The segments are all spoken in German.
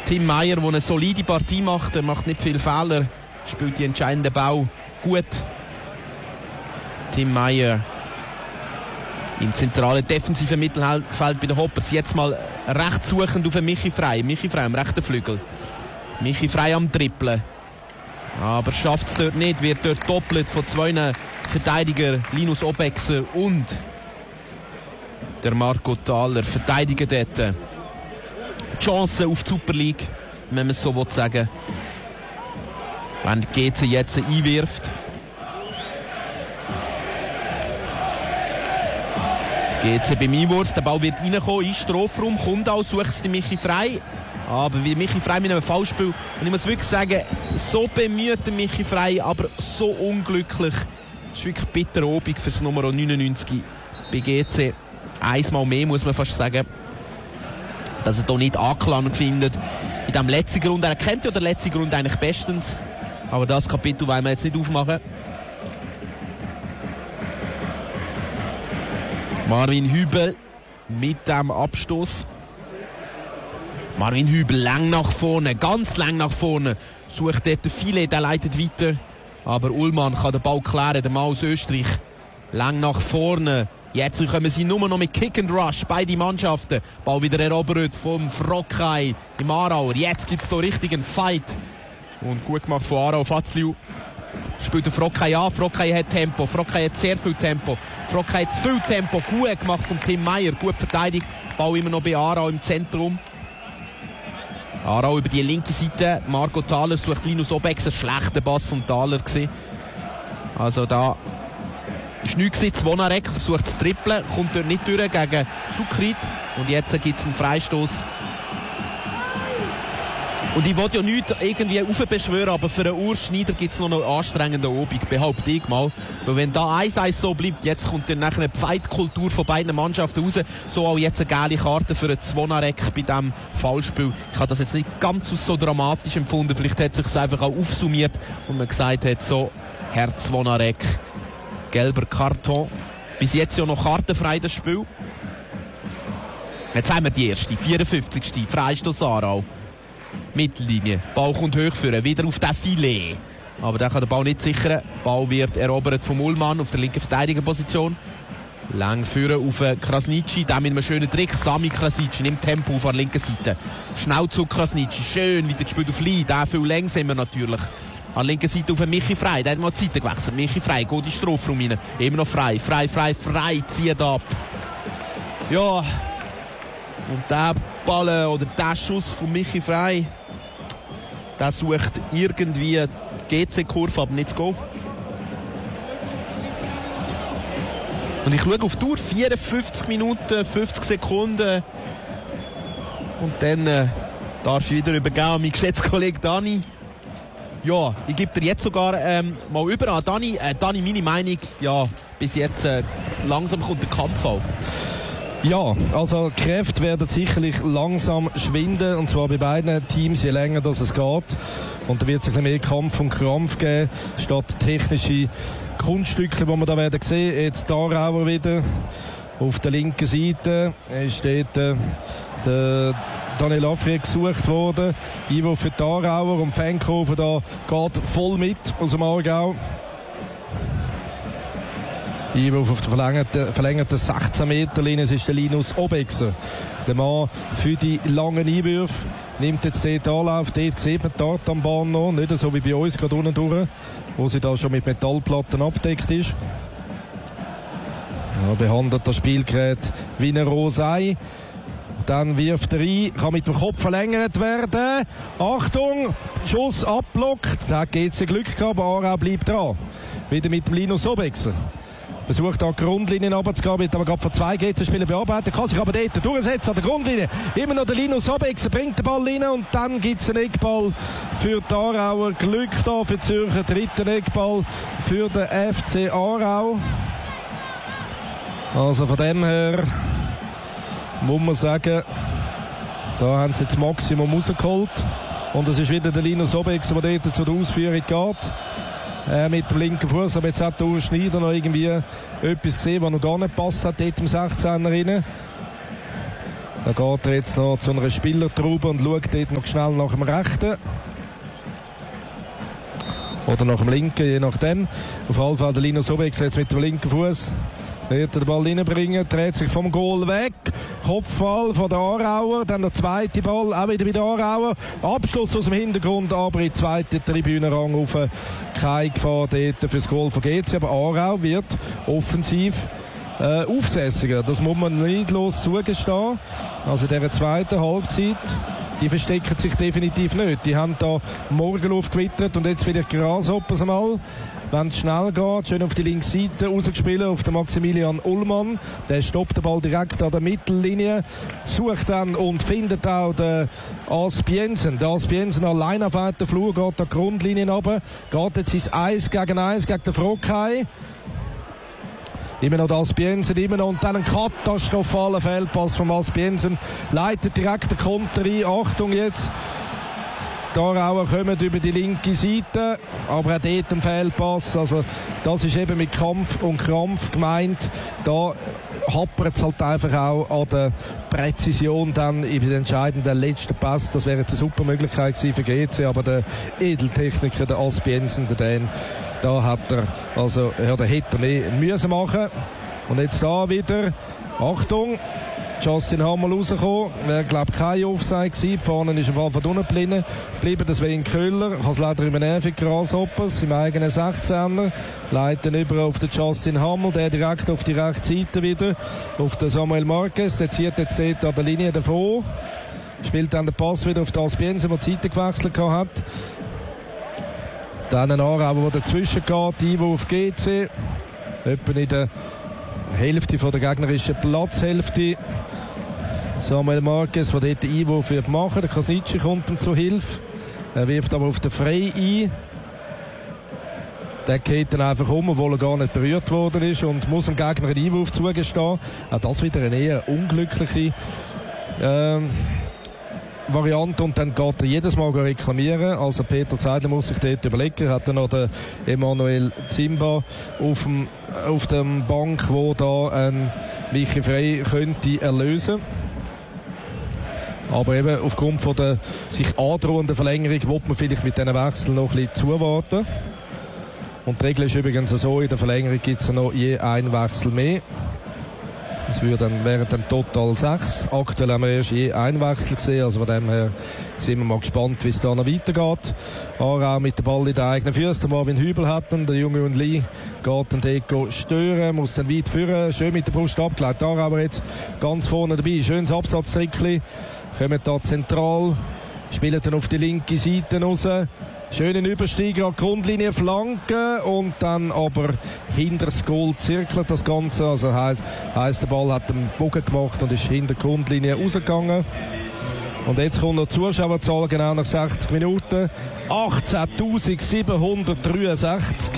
Tim Meyer, der eine solide Partie macht. Er macht nicht viele Fehler, spielt die entscheidenden Ball gut. Tim Meyer im zentralen defensiven Mittelfeld bei den Hoppers. Jetzt mal rechts suchend auf den Michi Frey. Michi Frey am rechten Flügel. Michi Frey am Trippeln. Aber schafft es dort nicht. Wird dort doppelt von zwei Verteidigern. Linus Obexer und der Marco Thaler verteidigen dort. Chance auf die Super League, wenn man es so sagen will. Wenn die GC jetzt einwirft. GC beim Einwurf, der Ball wird reinkommen, in Strafraum, kommt auch, sucht es den Michi Frey. Aber wie Michi Frey mit einem Foulspiel, und ich muss wirklich sagen, so bemüht der Michi Frey, aber so unglücklich. Das ist wirklich bitter obig für das Nummer 99 bei GC. Einmal mehr, muss man fast sagen, dass er hier nicht Anklang findet. In diesem letzten Grund, er kennt ja den letzten Grund eigentlich bestens, aber das Kapitel wollen wir jetzt nicht aufmachen. Marvin Hübel mit dem Abstoß. Marvin Hübel lang nach vorne, ganz lang nach vorne. Sucht dort viele, der leitet weiter. Aber Ullmann kann den Ball klären, der Mann aus Österreich. Lang nach vorne. Jetzt kommen sie nur noch mit Kick and Rush, beide Mannschaften. Ball wieder erobert vom Frockai im Aarauer. Jetzt gibt es hier richtig einen Fight. Und gut gemacht von Aarau. Fazliu spielt der Frockai an. Frockai hat Tempo. Frockai hat sehr viel Tempo. Frockai hat zu viel Tempo. Gut gemacht von Tim Meyer. Gut verteidigt. Ball immer noch bei Aarau im Zentrum. Aarau über die linke Seite. Marco Thaler sucht Linus Obexer. Schlechter Pass vom Thaler gewesen. Also da ist nichts gewesen. Zvonarek versucht zu trippeln. Kommt dort nicht durch gegen Sukrit. Und jetzt gibt es einen Freistoß. Und ich will ja nichts irgendwie aufbeschwören, aber für einen Urs Schneider gibt es noch einen anstrengenden Obig, behaupte ich mal. Weil wenn da 1-1 so bleibt, jetzt kommt dann nachher eine Pfeitkultur von beiden Mannschaften raus. So auch jetzt eine gelbe Karte für einen Zvonarek bei diesem Fallspiel. Ich habe das jetzt nicht ganz so dramatisch empfunden. Vielleicht hat es sich einfach auch aufsummiert und man gesagt hat, so, Herr Zvonarek, gelber Karton. Bis jetzt ja noch kartenfrei das Spiel. Jetzt haben wir die erste, 54. Freistoß Aarau. Mittellinie. Ball kommt hoch führen, wieder auf den Filet. Aber der kann den Ball nicht sichern. Ball wird erobert vom Ullmann auf der linken Verteidigerposition. Lang führen auf Krasniqi, der mit einem schönen Trick. Sami Krasniqi nimmt Tempo auf der linken Seite. Schnell zu Krasniqi, schön wieder gespielt auf Lee. Der viel länger sind wir natürlich. An der linken Seite auf Michi Frey, der hat mal die Seite gewechselt. Michi Frey, geht in den Strafraum rein. Immer noch Frey, Frey zieht ab. Ja. Und der Ball oder der Schuss von Michi Frey, der sucht irgendwie die GC-Kurve, aber nicht zu gehen. Und ich schaue auf die Uhr, 54 Minuten, 50 Sekunden. Und dann darf ich wieder übergeben an meinen geschätzten Kollegen Dani. Ja, ich gebe dir jetzt sogar mal über an Dani. Dani, meine Meinung, ja, bis jetzt langsam kommt der Kampf auch. Ja, also die Kräfte werden sicherlich langsam schwinden, und zwar bei beiden Teams, je länger das es geht. Und da wird es ein bisschen mehr Kampf und Krampf geben, statt technische Kunststücke, die wir da werden sehen. Jetzt Aarauer wieder auf der linken Seite. Ist dort der Daniel Afriek gesucht worden. Ivo für die Aarauer, und Fankurve da geht voll mit aus dem Aargau. Ivo auf der verlängerten 16-Meter-Linie, es ist der Linus Obexer. Der Mann für die langen Einwürfe nimmt jetzt dort Anlauf. Dort sieht man dort am Bahn noch, nicht so wie bei uns gerade unten durch, wo sie da schon mit Metallplatten abdeckt ist. Ja, behandelt das Spielgerät wie eine Rosei. Dann wirft er ein, kann mit dem Kopf verlängert werden. Achtung, Schuss abblockt. Da geht es Glück gehabt, aber Aarau bleibt dran. Wieder mit dem Linus Obexer. Versucht da die Grundlinien runterzugehen, wird aber gerade von zwei GC-Spielern bearbeitet, kann sich aber dort durchsetzen an der Grundlinie. Immer noch der Linus Obexer bringt den Ball rein, und dann gibt es einen Eckball für die Aarauer. Glück da für Zürcher, dritten Eckball für den FC Aarau. Also von dem her muss man sagen, da haben sie jetzt das Maximum rausgeholt. Und es ist wieder der Linus Obexer, der dort zur Ausführung geht. Mit dem linken Fuß, aber jetzt hat der Urs Schneider noch irgendwie etwas gesehen, was noch gar nicht passt hat, dort im 16er rein. Da geht er jetzt noch zu einer Spielertraube und schaut dort noch schnell nach dem Rechten. Oder nach dem Linken, je nachdem. Auf jeden Fall der Linus Obex jetzt mit dem linken Fuß. Wird den Ball reinbringen, dreht sich vom Goal weg. Kopfball von der Aarauer, dann der zweite Ball, auch wieder bei der Aarauer. Abschluss aus dem Hintergrund, aber in die zweite Tribünenrang auf. Keine Gefahr dort fürs Goal von GC, aber Aarau wird offensiv aufsässiger. Das muss man neidlos zugestehen. Also in dieser zweiten Halbzeit, die verstecken sich definitiv nicht. Die haben da Morgenluft gewittert und jetzt vielleicht Grasshoppers mal. Wenn es schnell geht, schön auf die linke Seite rausgespielt auf den Maximilian Ullmann. Der stoppt den Ball direkt an der Mittellinie, sucht dann und findet auch den Aspiensen. Der Aspiensen allein auf weiter Flur, geht an die Grundlinie runter, geht jetzt ins 1 gegen 1 gegen den Frokay. Immer noch der Aspiensen, immer noch, und dann ein katastrophaler Fehlpass vom Aspiensen. Leitet direkt den Konter ein. Achtung jetzt. Die Aarauer kommen über die linke Seite, aber auch dort ein Fehlpass. Also, das ist eben mit Kampf und Krampf gemeint. Da hapert es halt einfach auch an der Präzision dann in den entscheidenden letzten Pass. Das wäre jetzt eine super Möglichkeit gewesen für GC, aber der Edeltechniker, der Aspiensen, der Dan, da hat er, also, ja, da hätte er mehr müssen machen. Und jetzt da wieder, Achtung, Justin Hammel rausgekommen. Wäre, glaube ich, kein Offside gewesen. Vorne ist im Fall von unten geblieben. Das Wayne Köhler. Kann es leider übernehmen, Grasshoppers im eigenen 16er. Leiten über auf den Justin Hammel. Der direkt auf die rechte Seite wieder. Auf den Samuel Marquez. Der zieht jetzt dort an der Linie davon. Spielt dann den Pass wieder auf den Aspiensen, der die Seite gewechselt hat. Dann ein Aarauer, der dazwischen geht. Ivo auf GC. Etwa in der Hälfte von der gegnerischen Platzhälfte. Samuel Marquez, der dort den Einwurf wird machen. Der Kasnitschi kommt ihm zu Hilfe. Er wirft aber auf den Frey ein. Der geht dann einfach um, obwohl er gar nicht berührt worden ist, und muss dem Gegner einen Einwurf zugestehen. Auch das wieder eine eher unglückliche Variante, und dann geht er jedes Mal reklamieren. Also Peter Zeidler muss sich dort überlegen. Hat er noch den Emanuel Zimba auf der Bank, wo da ein Michi Frey könnte erlösen. Aber eben aufgrund von der sich androhenden Verlängerung will man vielleicht mit diesen Wechseln noch ein bisschen zuwarten. Und die Regel ist übrigens so, in der Verlängerung gibt es noch je einen Wechsel mehr. Das wären dann total 6. Aktuell haben wir erst je einen Wechsel gesehen, also von dem her sind wir mal gespannt, wie es da noch weitergeht. Aarau mit dem Ball in den eigenen Füßen, Marvin Hübel hat ihn, der Junge und Lee geht den Deko stören, muss dann weit führen, schön mit der Brust abgelegt. Aarau aber jetzt ganz vorne dabei, schönes Absatztrickli, kommen da zentral, spielen dann auf die linke Seite raus. Schönen Übersteiger an die Grundlinie, Flanke, und dann aber hinter das Goal zirkelt das Ganze. Also heisst der Ball hat den Bogen gemacht und ist hinter die Grundlinie rausgegangen. Und jetzt kommt noch die Zuschauerzahl, genau nach 60 Minuten. 18.763.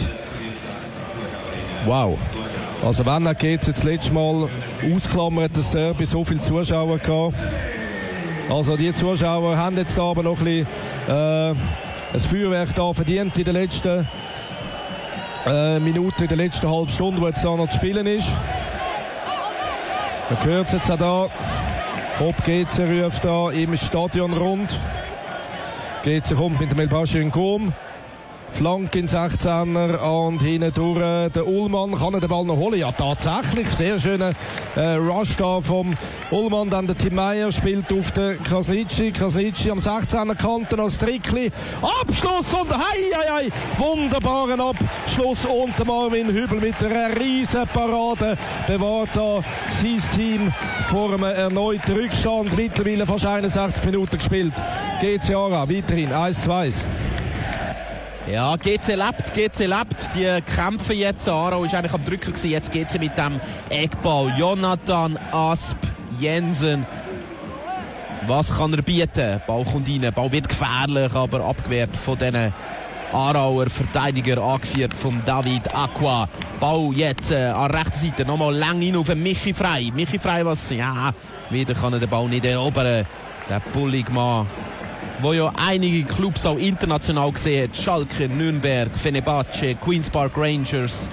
Wow. Also wenn er geht jetzt das letzte Mal ausklammert, das Derby so viele Zuschauer gehabt. Also die Zuschauer haben jetzt aber noch ein bisschen ein Feuerwerk da verdient in den letzten Minuten, in der letzten halben Stunde, wo jetzt da noch zu spielen ist. Man hört es jetzt auch da. Ob GC ruft da im Stadion rund. GC kommt mit dem Elbashir Ngom. Flanke in 16er und hinten durch der Ullmann. Kann er den Ball noch holen? Ja, tatsächlich. Sehr schöner Rush da vom Ullmann. Dann der Tim Meyer spielt auf den Kasnitschi. Kasnitschi am 16er Kante als Trickli. Abschluss und hei. Wunderbaren Abschluss. Und der Marvin Hübel mit einer riesen Parade bewahrt da sein Team vor einem erneuten Rückstand. Mittlerweile fast 61 Minuten gespielt. GC Aarau weiterhin 1-2. Ja, GC lebt. Die kämpfen jetzt. Aarau ist eigentlich am Drücker gewesen. Jetzt GC mit dem Eckball. Jonathan Asp Jensen. Was kann er bieten? Ball kommt rein. Ball wird gefährlich, aber abgewehrt von diesen Aarauer Verteidiger, angeführt von David Aqua. Ball jetzt an rechter Seite. Nochmal lang hin auf den Michi Frey. Michi Frey, wieder kann er den Ball nicht erobern. Der Bulligmann, wo ja einige Clubs auch international gesehen hat. Schalke, Nürnberg, Fenerbahce, Queen's Park Rangers,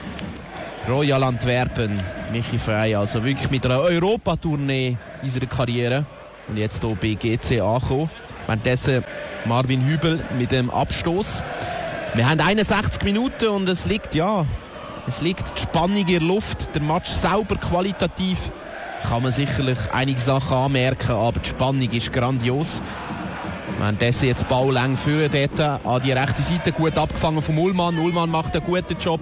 Royal Antwerpen. Michi Frey, also wirklich mit einer Europatournee in seiner Karriere. und jetzt hier bei GC angekommen. Währenddessen Marvin Hübel mit dem Abstoß. Wir haben 61 Minuten und es liegt die Spannung in der Luft. Der Match sauber, qualitativ. Kann man sicherlich einige Sachen anmerken, aber die Spannung ist grandios. Währenddessen jetzt Ball lang führen, dort an die rechte Seite, gut abgefangen vom Ullmann. Ullmann macht einen guten Job.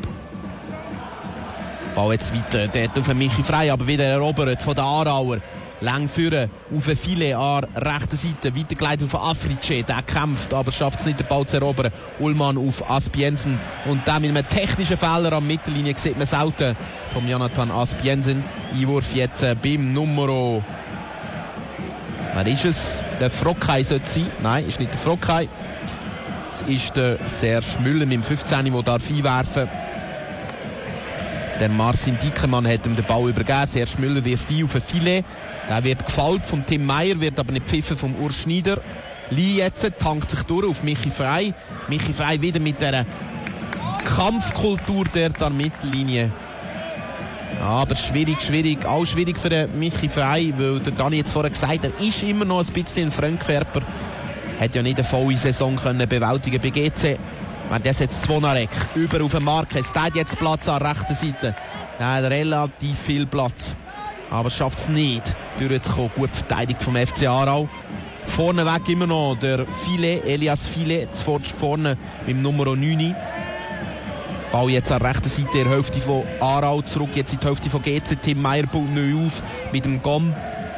Ball jetzt weiter, dort auf Michi Frey, aber wieder erobert von den Aarauer. Lang führen, auf ein Filet an rechter Seite, weitergeleitet auf Africe, der kämpft, aber schafft es nicht, den Ball zu erobern. Ullmann auf Aspiensen und dann mit einem technischen Fehler an der Mittellinie sieht man selten von Jonathan Aspiensen. Einwurf jetzt beim Numero. Wer ist es? Der Frockay sollte sein. Nein, ist nicht der Frockay. Es ist der Serge Müller mit dem 15, der darf einwerfen. Der Marcin Dickermann hat ihm den Ball übergeben. Serge Müller wirft ein auf ein Filet. Der wird gefault von Tim Meyer, wird aber nicht pfiffen vom Urs Schneider. Lee jetzt tankt sich durch auf Michi Frey. Michi Frey wieder mit dieser Kampfkultur der Mittellinie. Aber schwierig. Auch schwierig für den Michi Frey, weil der Dani jetzt vorher gesagt hat, er ist immer noch ein bisschen ein Fremdkörper. Hat ja nicht eine volle Saison können bewältigen bei GC. Wenn das jetzt Zvonarek über auf den Marquez, der hat jetzt Platz an der rechten Seite. Der hat relativ viel Platz. Aber schafft es nicht, durchzukommen. Gut verteidigt vom FC Aarau. Vorneweg immer noch der Filet, Elias Filet, zuvorderst vorne mit dem Nummer 9. Ball jetzt an der rechten Seite, der Hälfte von Aarau zurück, jetzt in die Hälfte von GC. Tim Meyer baut neu auf mit dem Gom.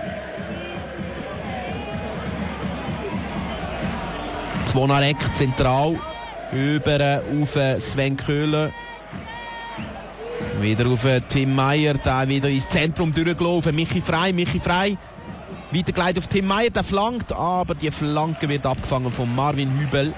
Zvonarek zentral, über auf Sven Köhler. Wieder auf Tim Meyer, der wieder ins Zentrum durchgelaufen. Michi Frey. Weitergeleitet auf Tim Meyer, der flankt, aber die Flanke wird abgefangen von Marvin Hübel.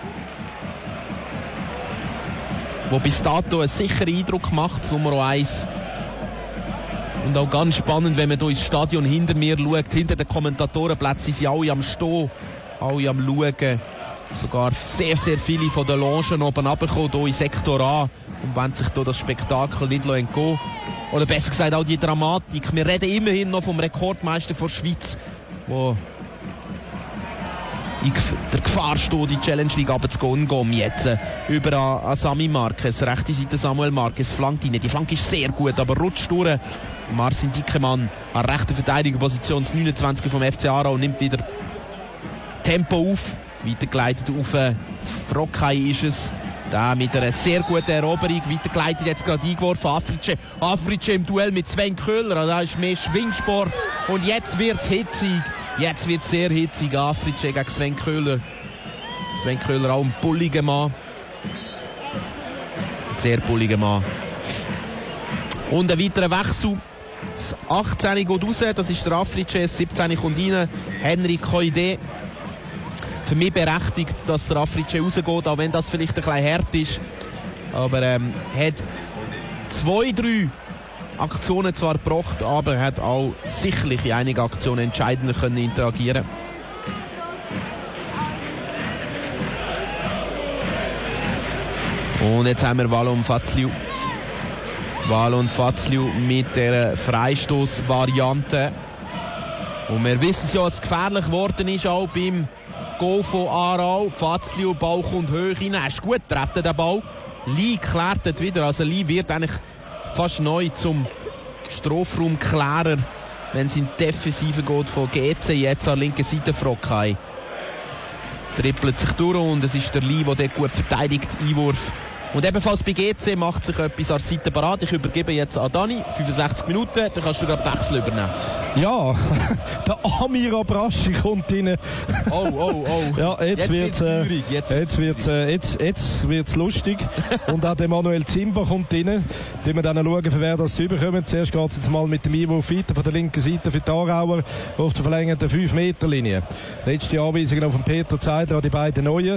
Der bis dato einen sicheren Eindruck macht, Nummer 1. Und auch ganz spannend, wenn man hier ins Stadion hinter mir schaut, hinter den Kommentatorenplätzen sind alle am Stehen, alle am Schauen. Sogar sehr, sehr viele von den Logen oben runterkommen, hier in Sektor A, und wollen sich hier das Spektakel nicht entgehen. Oder besser gesagt auch die Dramatik. Wir reden immerhin noch vom Rekordmeister der Schweiz, der in der Gefahr steht, die Challenge League runterzugehen. Jetzt über an Sami Marquez, rechte Seite Samuel Marquez, flankt rein. Die Flanke ist sehr gut, aber rutscht durch. Marcin Dickermann an rechter Verteidigerposition, 29 vom FC Aarau, nimmt wieder Tempo auf. Weitergeleitet auf Frockay ist es. Da mit einer sehr guten Eroberung. Weitergeleitet jetzt gerade eingeworfen. Africe im Duell mit Sven Köhler. Da ist mehr Schwingsport. Und jetzt wird es hitzig. Jetzt wird es sehr hitzig. Africe gegen Sven Köhler. Sven Köhler auch ein bulliger Mann. Sehr bulliger Mann. Und ein weiterer Wechsel. Das 18 geht raus. Das ist der Africe. Das 17 kommt rein. Henrik Koide. Für mich berechtigt, dass der Africe rausgeht, auch wenn das vielleicht ein bisschen hart ist. Aber hat 2-3 Aktionen zwar gebracht, aber hat auch sicherlich in einigen Aktionen entscheidender können interagieren. Und jetzt haben wir Valon Fazliu. Valon Fazliu mit der Freistoß-Variante. Und wir wissen ja, dass es gefährlich geworden ist, auch beim Goal von Aarau. Fazliu, Ball kommt hoch hinein. Ist gut, trifft den Ball. Lee klärt dort wieder. Also Lee wird eigentlich fast neu zum Strafraumklärer, wenn es in die Defensive geht von GC. Jetzt an der linken Seite Frockay. Trippelt sich durch und es ist der Lee, der dort gut verteidigt. Einwurf. Und ebenfalls bei GC macht sich etwas an der Seite parat. Ich übergebe jetzt an Dani. 65 Minuten, dann kannst du gerade Wechsel übernehmen. Ja, der Amir Abraschi kommt rein. Oh. Ja, jetzt wird's lustig. Und auch der Manuel Zimba kommt rein. Die wir dann schauen, für wer das überkommt. Zuerst geht es jetzt mal mit dem Einwurf weiter von der linken Seite für die Aarauer auf der verlängerten 5-Meter-Linie. Letzte Anweisungen auf den Peter Zeidler an die beiden Neuen.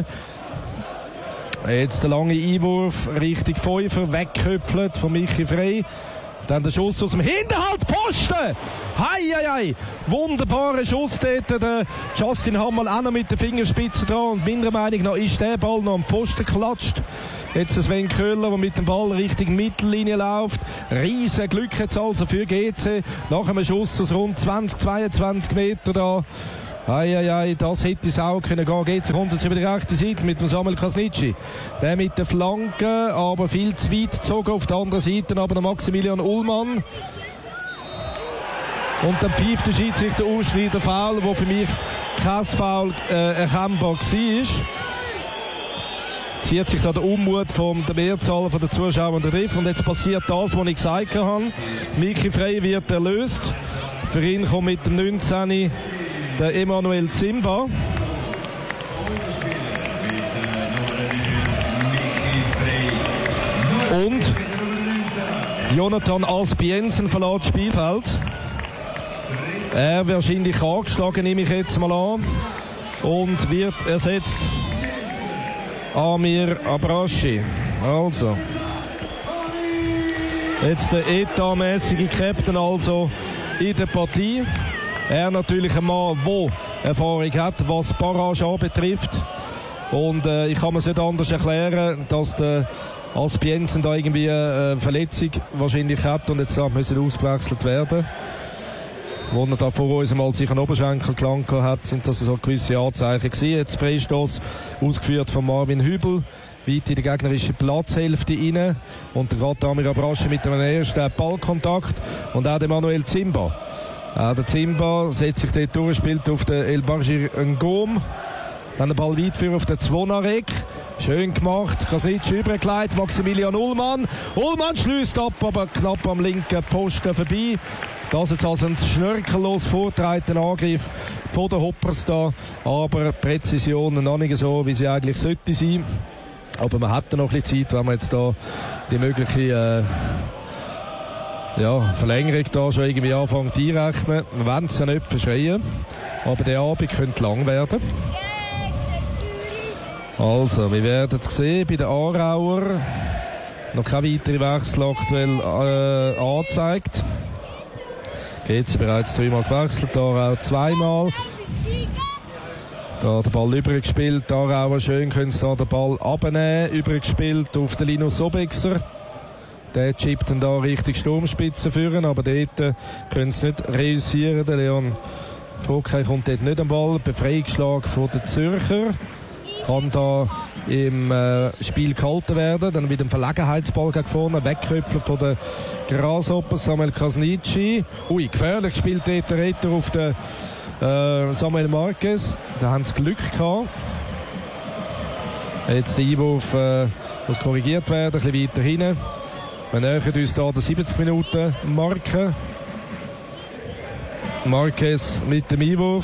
Jetzt der lange Einwurf Richtung Pfeiffer, weggeköpfelt von Michi Frey. Dann der Schuss aus dem Hinterhalt, Posten! Hei! Wunderbarer Schuss dort. Der Justin Hammel auch noch mit der Fingerspitze dran. Und meiner Meinung nach ist der Ball noch am Pfosten geklatscht. Jetzt Sven Köhler, der mit dem Ball Richtung Mittellinie läuft. Riesen Glück jetzt also für GC. Nach einem Schuss aus rund 20-22 Meter da. Das hätte es auch können gehen. GC kommt jetzt über die rechte Seite mit dem Samuel Kasnitschi. Der mit der Flanke, aber viel zu weit gezogen. Auf der anderen Seite aber der Maximilian Ullmann. Und dann pfeift der Schiedsrichter Ausschneider Foul, wo für mich kein Foul erkennbar war. Zieht sich da der Unmut von der Mehrzahl der Zuschauer und der Riff. Und jetzt passiert das, was ich gesagt habe. Miki Frey wird erlöst. Für ihn kommt mit dem 19. der Emanuel Zimba. Und Jonathan Aspiensen verlässt das Spielfeld. Er wahrscheinlich angeschlagen, nehme ich jetzt mal an. Und wird ersetzt Amir Abraschi. Also. Jetzt der etatmäßige Captain also in der Partie. Er natürlich ein Mann, der Erfahrung hat, was Barrage anbetrifft. Und ich kann mir es nicht anders erklären, dass der Aspiensen da irgendwie eine Verletzung wahrscheinlich hat und jetzt müssen ausgewechselt werden. Wo er da vor uns mal sich einen Oberschenkel gelangt hat, sind das so gewisse Anzeichen gewesen. Jetzt Freistoß ausgeführt von Marvin Hübel, weit in die gegnerische Platzhälfte rein. Und gerade Amir Abraschi mit einem ersten Ballkontakt und auch der Manuel Zimba. Der Zimba setzt sich dort durch, spielt auf den El Bargir Ngom. Dann der Ball weit für auf den Zvonarek. Schön gemacht. Kasnitschi übergelegt. Maximilian Ullmann. Ullmann schließt ab, aber knapp am linken Pfosten vorbei. Das jetzt also ein schnörkellos vortreiten Angriff von den Hoppers da. Aber Präzision noch nicht so, wie sie eigentlich sollte sein. Aber man hat noch ein bisschen Zeit, wenn man jetzt da die mögliche Verlängerung da schon irgendwie anfängt einrechnen. Wir wollen es ja nicht verschreien. Aber der Abend könnte lang werden. Also, wir werden es sehen bei den Aarauer. Noch keine weitere Wechsel aktuell angezeigt. Geht sie bereits 3-mal gewechselt, Aarau 2-mal. Da der Ball übergespielt, Aarauer schön können sie da den Ball abnehmen. Übergespielt auf den Linus Sobexer. Der chippt dann da richtig Sturmspitze führen, aber dort können sie nicht reüssieren. Der Leon Frokay kommt dort nicht am Ball. Befreiungsschlag von den Zürcher. Kann da im Spiel gehalten werden. Dann wieder ein Verlegenheitsball gegen vorne. Wegköpfen von den Grasshoppers. Samuel Kasnitschi. Gefährlich gespielt dort der Retter auf den Samuel Marquez. Da haben sie Glück gehabt. Jetzt der Einwurf muss korrigiert werden. Ein bisschen weiter hinten. Wir nähern uns da der 70 Minuten Marke. Marquez mit dem Einwurf.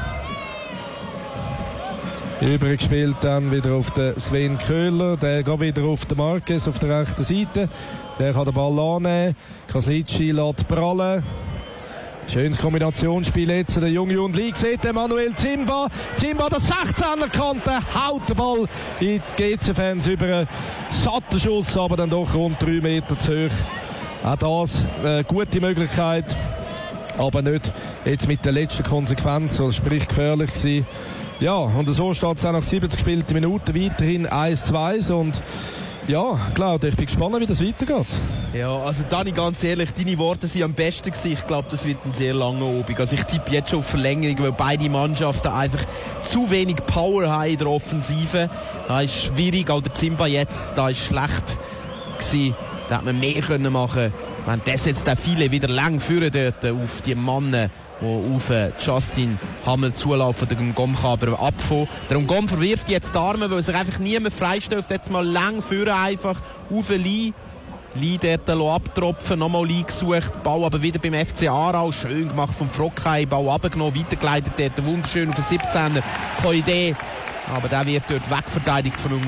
Übergespielt dann wieder auf den Sven Köhler. Der geht wieder auf den Marquez auf der rechten Seite. Der kann den Ball annehmen. Kasnitschi lässt prallen. Schönes Kombinationsspiel jetzt. Der junge und Lee sieht den Manuel Zimba. Zimba, der 16er Kante, haut den Ball in die GC-Fans über einen satten Schuss, aber dann doch rund 3 Meter zu hoch. Auch das eine gute Möglichkeit, aber nicht jetzt mit der letzten Konsequenz, also sprich gefährlich gewesen. Ja, und so steht es auch nach 70 gespielten Minuten weiterhin 1-2 und ja, Claudia, ich bin gespannt, wie das weitergeht. Ja, also Dani, ganz ehrlich, deine Worte sind am besten gewesen. Ich glaube, das wird ein sehr langer Obig. Also ich tippe jetzt schon auf Verlängerung, weil beide Mannschaften einfach zu wenig Power haben in der Offensive. Da ist schwierig, auch der Zimba jetzt, da ist schlecht gewesen. Da hätte man mehr können machen. Wenn das jetzt da viele wieder lang führen dort auf die Mannen, die auf Justin Hammel zulaufen, der Ngom kann aber abfangen. Der Ngom verwirft jetzt die Arme, weil sich einfach niemand freistellt. Jetzt mal lang führen, einfach auf Lee. Lee dort abtropfen, nochmal Lee gesucht, Ball aber wieder beim FC Aarau, schön gemacht vom Frokay, Ball abgenommen, weitergeleitet dort, wunderschön auf den 17er, keine Idee, aber der wird dort wegverteidigt von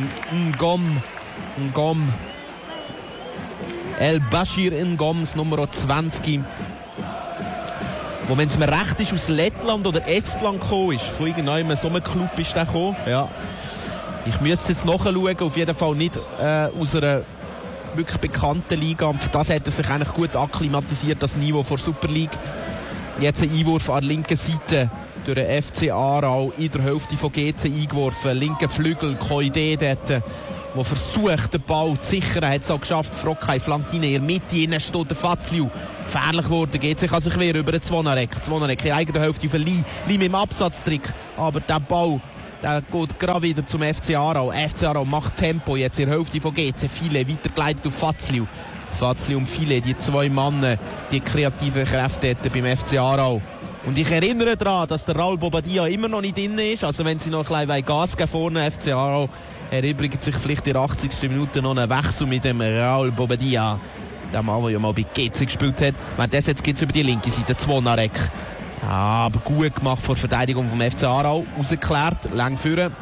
Ngom. El Bashir Ngoms, Nummer 20. Wo, wenn es mir recht ist, aus Lettland oder Estland gekommen ist. Von irgendeinem so einem Club ist der gekommen. Ja. Ich müsste jetzt nachschauen, auf jeden Fall nicht aus einer wirklich bekannten Liga. Und für das hat er sich eigentlich gut akklimatisiert, das Niveau der Super League. Jetzt ein Einwurf an der linken Seite durch den FC Aarau in der Hälfte von GC eingeworfen. Linker Flügel, Koide dort, der versucht, den Ball zu sichern. Hat es auch geschafft. Frockheim flankt rein. In der Mitte innen steht der Fazliu. Gefährlich geworden. GC kann sich wehren über den Zwonarek. Zwonarek in der eigenen Hälfte auf Lee mit dem Absatztrick. Aber der Ball, der geht gerade wieder zum FC Aarau. FC Aarau macht Tempo jetzt in der Hälfte von GC. Viele weitergeleitet auf Fazliu. Fazliu und Viele, die zwei Männer, die kreativen Kräfte beim FC Aarau. Und ich erinnere daran, dass der Raul Bobadilla immer noch nicht drin ist. Also wenn sie noch ein bisschen Gas geben vorne, FC Aarau, erübrigt sich vielleicht in der 80. Minute noch einen Wechsel mit dem Raul Bobadilla. Der Mann, der ja mal bei GC gespielt hat. Das jetzt gibt es über die linke Seite, Zwonarek. Ja, aber gut gemacht vor der Verteidigung vom FC Aarau. Rausgeklärt, lang führen.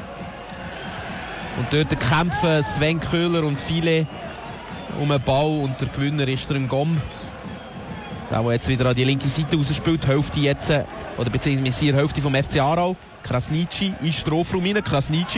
Und dort kämpfen Sven Köhler und Viele um den Ball. Und der Gewinner ist der Ngom. Der jetzt wieder an die linke Seite rausspielt. Hälfte jetzt, oder beziehungsweise hier Hälfte vom FC Aarau. Krasniqi in Strafraum rein. Krasniqi.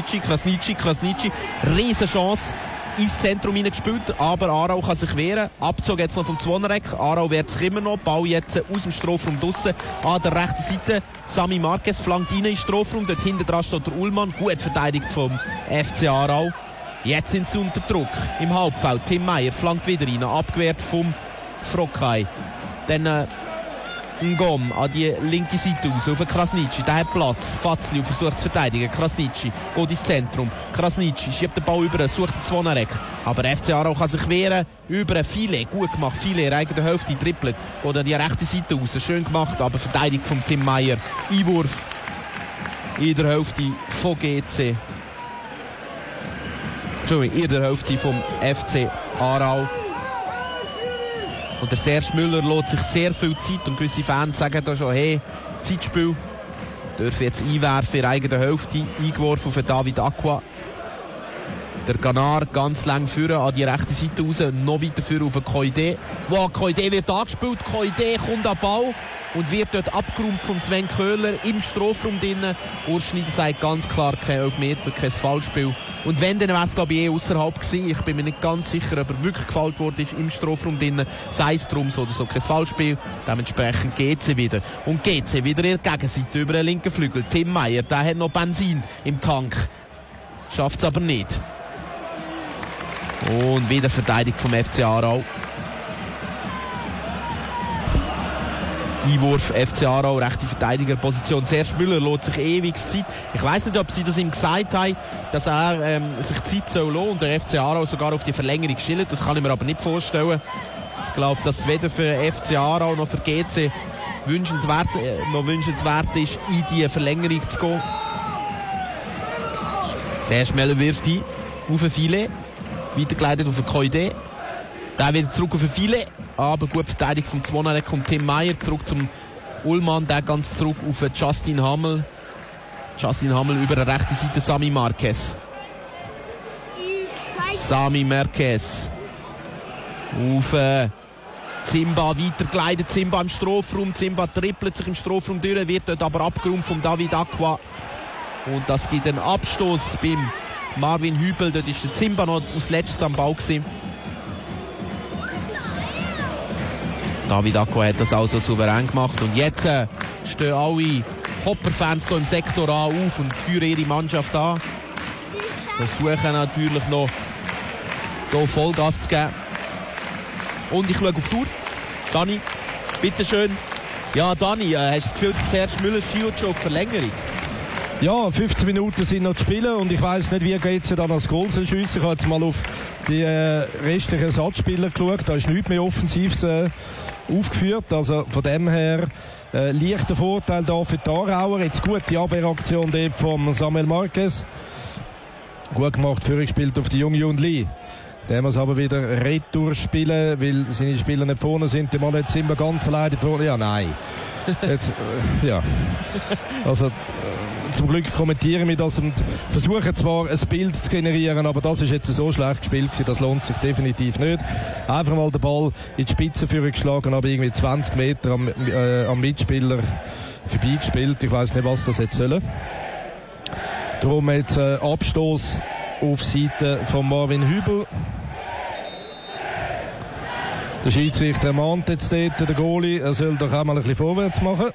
Riesen Chance. Ins Zentrum hineingespielt, aber Aarau kann sich wehren. Abzug jetzt noch vom Zwonarek. Aarau wehrt sich immer noch. Ball jetzt aus dem Strafraum draussen. An der rechten Seite Sami Marquez flankt rein in den Strafraum. Dort hinten dran steht der Ullmann. Gut verteidigt vom FC Aarau. Jetzt sind sie unter Druck im Halbfeld. Tim Meyer flankt wieder rein. Abgewehrt vom Frockheim. Dann Ngom an die linke Seite aus, auf den Krasniqi, der hat Platz. Fazliu versucht zu verteidigen, Krasniqi geht ins Zentrum. Krasniqi schiebt den Ball über, sucht den Zwonarek. Aber FC Aarau kann sich wehren, über Viele, gut gemacht, Viele in der eigenen Hälfte, trippelt. Geht an die rechte Seite raus, schön gemacht, aber verteidigt von Tim Meyer. Einwurf in der Hälfte von GC. Entschuldigung, in der Hälfte vom FC Aarau. Und der Serge Müller lässt sich sehr viel Zeit und gewisse Fans sagen da schon, hey, Zeitspiel. Dürfen jetzt einwerfen in der eigenen Hälfte. Eingeworfen auf David Aqua. Der Ganar ganz lang führen an die rechte Seite raus. Noch weiter führen auf den Koide. Wow, Koide wird angespielt. Koide kommt an den Ball und wird dort abgeräumt von Sven Köhler im Strafraum drinnen. Urs Schneider sagt ganz klar, kein Elfmeter, kein Foulspiel. Und wenn, dann wäre es glaube ich außerhalb gewesen. Ich bin mir nicht ganz sicher, ob er wirklich gefoult worden ist im Strafraum drinnen. Sei es drum so oder so, kein Foulspiel. Dementsprechend GC wieder. Und GC wieder in der Gegenseite über den linken Flügel. Tim Meyer, der hat noch Benzin im Tank. Schafft es aber nicht. Und wieder verteidigt vom FC Aarau. Einwurf FC Aarau, rechte Verteidigerposition. Serge Müller lässt sich ewig Zeit. Ich weiss nicht, ob sie das ihm gesagt haben, dass er sich Zeit lassen soll und der FC Aarau sogar auf die Verlängerung schillt. Das kann ich mir aber nicht vorstellen. Ich glaube, dass es weder für FC Aarau noch für GC wünschenswert ist, in die Verlängerung zu gehen. Serge Müller wirft ein auf Viele. Weitergeleitet auf den Koide. Der wieder zurück auf den Viele. Aber gut verteidigt von Zwonarek und Tim Meyer. Zurück zum Ullmann. Der ganz zurück auf Justin Hammel. Justin Hammel über der rechten Seite Sami Marquez. Sami Marquez. Auf Zimba weitergeleitet. Zimba im Strafraum. Zimba trippelt sich im Strafraum durch. Wird dort aber abgeräumt von David Aqua. Und das gibt einen Abstoß beim Marvin Hübel. Dort ist der Zimba noch als letztes am Ball gewesen. David Aqua hat das also souverän gemacht. Und jetzt stehen alle Hopper-Fans hier im Sektor A auf und führen ihre Mannschaft an. Versuchen natürlich noch hier Vollgas zu geben. Und ich schaue auf die Uhr. Dani, bitteschön. Ja, Dani, hast du das Gefühl, Serge Müller schielt schon auf Verlängerung? Ja, 15 Minuten sind noch zu spielen und ich weiss nicht, wie geht es dann als Goal schiessen. Ich habe jetzt mal auf die restlichen Ersatzspieler geschaut, da ist nichts mehr Offensives aufgeführt, also von dem her leichter Vorteil da für die Aarauer. Jetzt gute Abwehraktion dort von Samuel Marquez. Gut gemacht, Führung gespielt auf die junge Jun Lee. Der muss aber wieder Retour spielen, weil seine Spieler nicht vorne sind. Der Mann jetzt immer ganz alleine vorne. Ja, nein. Jetzt, ja. Also, zum Glück kommentieren wir das und versuchen zwar ein Bild zu generieren, aber das ist jetzt so schlecht gespielt gewesen, das lohnt sich definitiv nicht. Einfach mal den Ball in die Spitzenführung geschlagen, aber irgendwie 20 Meter am Mitspieler vorbeigespielt. Ich weiss nicht, was das jetzt soll. Darum jetzt Abstoß auf Seite von Marvin Hübel. Der Schiedsrichter mahnt jetzt dort, der Goalie, er soll doch auch mal ein bisschen vorwärts machen.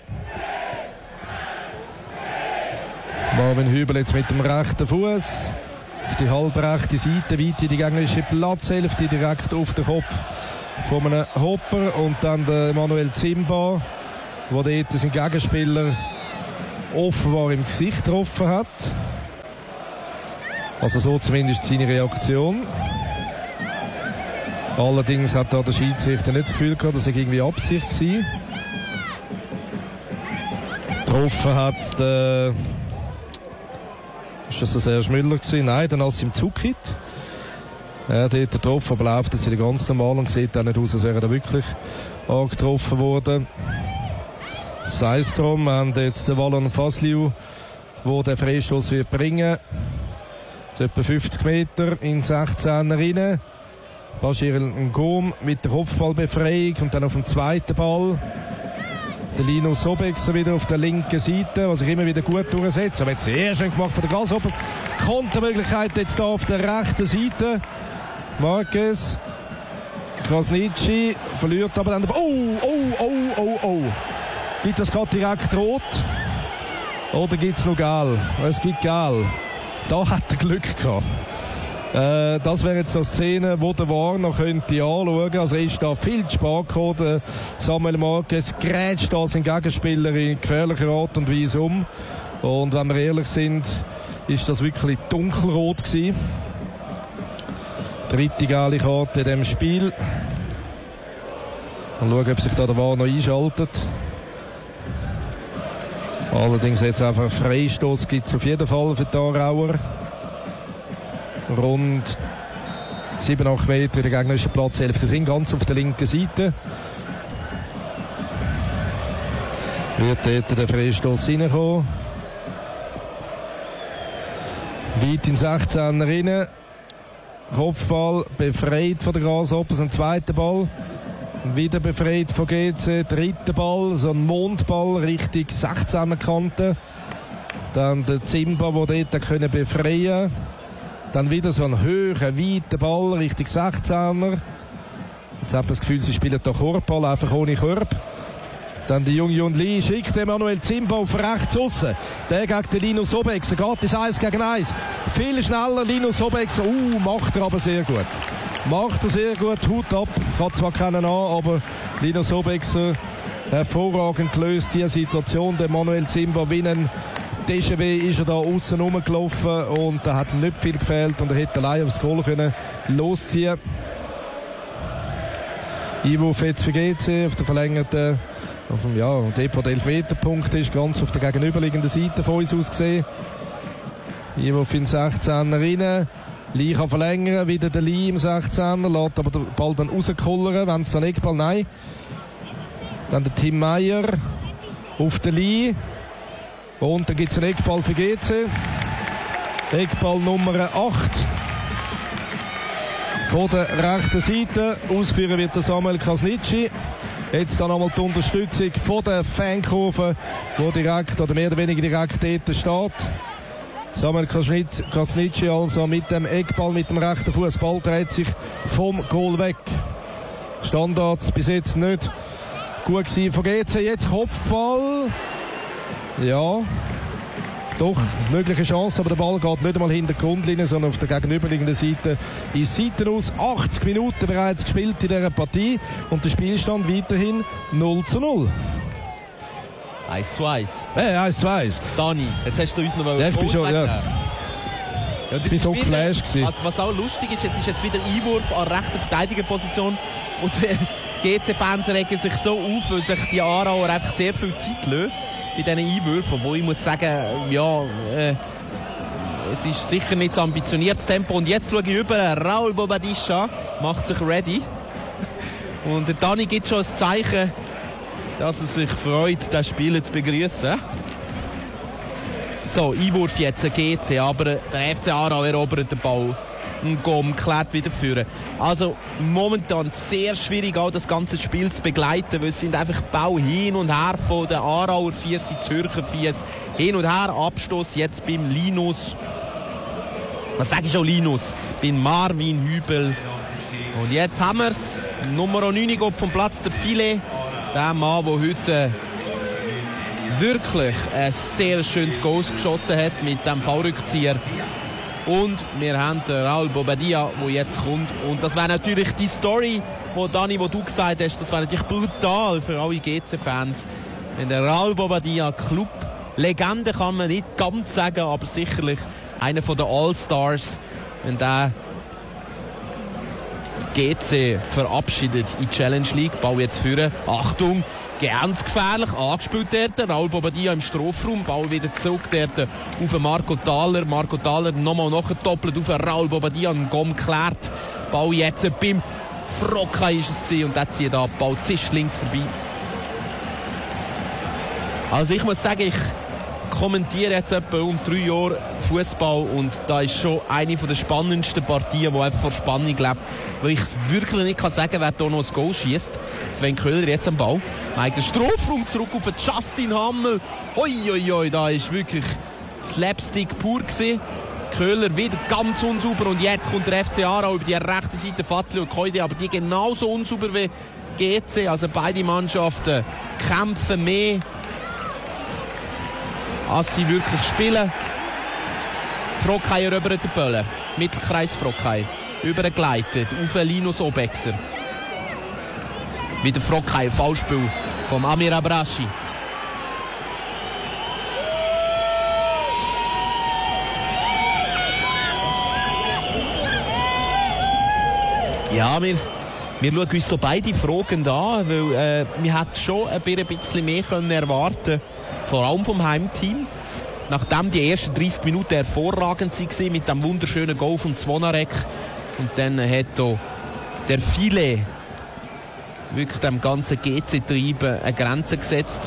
Marvin Hübel jetzt mit dem rechten Fuß auf die halbrechte Seite, weit in die gegnerische Platzhälfte, direkt auf den Kopf von einem Hopper, und dann der Manuel Zimba, der dort seinen Gegenspieler offenbar im Gesicht getroffen hat. Also so zumindest seine Reaktion. Allerdings hat da der Schiedsrichter nicht das Gefühl gehabt, dass er irgendwie Absicht war. Getroffen hat der... Ist das der Serge Müller gewesen? Nein, der Nassim Zukit. Er hat dort getroffen, aber läuft jetzt wieder ganz normal und sieht auch nicht aus, als wäre er wirklich angetroffen worden. Sei es drum, wir haben jetzt den Wallon Fasliu, der den Freistoß wird bringen. Etwa 50 Meter in 16er rein. Bashir Ngom mit der Kopfballbefreiung und dann auf dem zweiten Ball der Linus Sobexer wieder auf der linken Seite, was sich immer wieder gut durchsetzt. Aber jetzt sehr schön gemacht von der Grasshoppers. Kontermöglichkeit jetzt da auf der rechten Seite. Marquez, Krasnitschi verliert aber dann... Oh! Gibt das gerade direkt rot? Oder gibt es noch Gel? Es gibt Gel. Da hat er Glück gehabt. Das wäre jetzt eine Szene, wo der Warner könnte anschauen. Also er ist da viel zu spät gekommen. Samuel Marquez grätscht da seinen Gegenspieler in gefährlicher Art und Weise um. Und wenn wir ehrlich sind, ist das wirklich dunkelrot gewesen. Dritte gelbe Karte in diesem Spiel. Mal schauen, ob sich da der Warner einschaltet. Allerdings jetzt einfach einen Freistoß gibt es auf jeden Fall für die Aarauer. Rund 7-8 Meter in der gegnerischen Platzhälfte drin, ganz auf der linken Seite. Wird dort der Freistoß reinkommen. Weit in 16er rein. Kopfball befreit von der Grasshoppers, ein zweiter Ball. Wieder befreit von GC, dritter Ball, so ein Mondball Richtung 16er Kante. Dann der Zimba, der dort können befreien. Dann wieder so ein höherer, weiter Ball Richtung 16er. Jetzt hat man das Gefühl, sie spielen hier Korbball, einfach ohne Korb. Dann die Jung Yun Lee schickt Emanuel Zimba auf rechts aussen. Der gegen den Linus Sobexer. Geht ins 1 gegen 1. Viel schneller Linus Sobexer. Macht er aber sehr gut. Macht er sehr gut. Hut ab. Kann zwar keinen an, aber Linus Sobexer hervorragend gelöst diese Situation. Der Manuel Zimba winnen. Déjà-vu ist er da aussen rumgelaufen und da hat ihm nicht viel gefehlt und er hätte allein aufs Goal können losziehen. Einwurf jetzt für GC auf der verlängerten, dort wo der Elfmeterpunkt ist, ganz auf der gegenüberliegenden Seite von uns aus gesehen. Einwurf in 16er rein. Lee kann verlängern, wieder der Lee im 16er, lässt aber den Ball dann rauskullern, wenn es dann Eckball, nein. Dann der Tim Meyer auf der Lee. Und dann gibt es einen Eckball für GC. Eckball Nummer 8. Von der rechten Seite. Ausführen wird der Samuel Krasnitschi. Jetzt dann einmal die Unterstützung von der Fankurve, die direkt oder mehr oder weniger direkt dort steht. Samuel Krasnitschi also mit dem Eckball, mit dem rechten Fuß. Ball dreht sich vom Goal weg. Standards bis jetzt nicht gut gewesen von GC. Jetzt Kopfball. Ja, doch, mögliche Chance, aber der Ball geht nicht einmal hinter der Grundlinie, sondern auf der gegenüberliegenden Seite ist Seiten aus. 80 Minuten bereits gespielt in dieser Partie und der Spielstand weiterhin 0:0. 1:1. 1:1. Dani, jetzt hast du uns noch mal ich bin schon, ja. Ich bin so geflasht gewesen. Also, was auch lustig ist, es ist jetzt wieder Einwurf an rechter Verteidigerposition und die GC-Fans regen sich so auf, weil sich die Aarauer einfach sehr viel Zeit lassen bei diesen Einwürfen, wo ich muss sagen, es ist sicher nicht so ambitioniertes Tempo. Und jetzt schaue ich über, Raul Bobadilla macht sich ready. Und der Dani gibt schon ein Zeichen, dass er sich freut, das Spiel zu begrüßen. So, Einwurf jetzt, GC, aber der FC Aarau erobert den Ball. Ngom klärt wieder führen. Also momentan sehr schwierig, auch das ganze Spiel zu begleiten, weil es sind einfach Bau hin und her von den Aarauer Viers, die Zürcher Viers, hin und her, Abstoß jetzt beim Linus, was sage ich schon, Linus, beim Marvin Hübel. Und jetzt haben wir es, Nummer 9 geht vom Platz, der Filet. Der Mann, der heute wirklich ein sehr schönes Goal geschossen hat mit dem Fallrückzieher. Und wir haben den Raul Bobadilla, der jetzt kommt. Und das wäre natürlich die Story, Dani, wo du gesagt hast, das wäre natürlich brutal für alle GC-Fans. Wenn der Raul Bobadilla, Club-Legende kann man nicht ganz sagen, aber sicherlich einer von den All-Stars, wenn der GC verabschiedet in die Challenge League. Ball jetzt führen. Achtung, ganz gefährlich. Angespielt dort. Raul Bobadilla im Strafraum. Ball wieder zurück dort auf Marco Thaler. Marco Thaler nochmal nachgedoppelt auf Raul Bobadilla. Ein Gomm geklärt. Ball jetzt beim Frockai ist es gewesen. Und der zieht ab. Ball zischt links vorbei. Also ich muss sagen, ich kommentiere jetzt etwa um 3 Jahre Fußball und da ist schon eine der spannendsten Partien, die einfach vor Spannung lebt, weil ich wirklich nicht sagen kann, wer hier noch ein Goal schießt. Sven Köhler jetzt am Ball, eigenen Strafraum zurück auf Justin Hammel. Oi, da ist wirklich Slapstick pur gewesen. Köhler wieder ganz unsauber und jetzt kommt der FC Aarau über die rechte Seite, Fazli und Koide, aber die genauso unsauber wie GC, also beide Mannschaften kämpfen mehr, als sie wirklich spielen. Frockai erobert den Böllen. Mittelkreis Frockai. Übergeleitet auf Linus Obexer. Wieder Frockai, Foulspiel vom Amir Abrashi. Ja, wir schauen uns so beide Fragen an, weil wir hätten schon ein bisschen mehr erwarten können. Vor allem vom Heimteam. Nachdem die ersten 30 Minuten hervorragend waren mit dem wunderschönen Goal von Zvonarek. Und dann hat hier der Filet wirklich dem ganzen GC-Treiben eine Grenze gesetzt.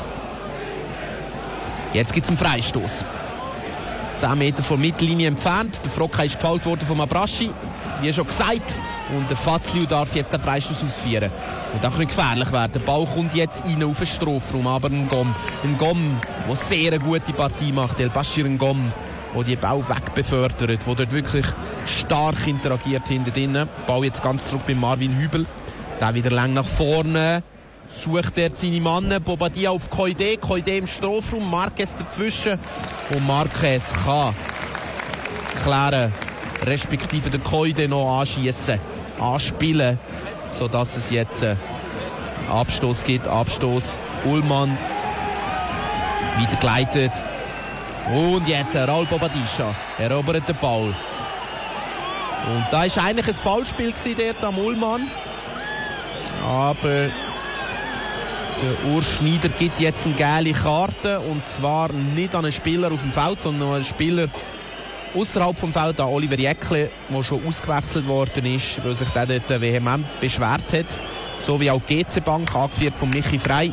Jetzt gibt es einen Freistoß. 10 Meter vor Mittellinie entfernt. Der Frockai ist gefoult worden von Abrashi. Wie schon gesagt. Und der Fazliu darf jetzt den Freistoß ausführen. Und das könnte gefährlich werden. Der Ball kommt jetzt rein auf den Strafraum. Aber ein Gomm, der sehr eine gute Partie macht. El Bashir Ngom, der die Ball wegbefördert, der dort wirklich stark interagiert hinter drinnen. Ball jetzt ganz zurück bei Marvin Hübel. Der wieder lang nach vorne. Sucht er seine Mann. Bobadilla auf Koide. Koide im Strafraum. Marquez dazwischen. Und Marquez kann klären, respektive den Koide noch anschießen, anspielen, sodass es jetzt Abstoß gibt. Abstoß. Ullmann wieder geleitet. Und jetzt Raul Bobadilla erobert den Ball. Und da war eigentlich ein Foulspiel dort am Ullmann. Aber der Urs Schneider gibt jetzt eine gelbe Karte. Und zwar nicht an einen Spieler auf dem Feld, sondern an einen Spieler außerhalb vom Feld, an Oliver Jäckle, der schon ausgewechselt worden ist, weil sich der dort vehement beschwert hat. So wie auch die GC-Bank, angeführt von Michi Frey.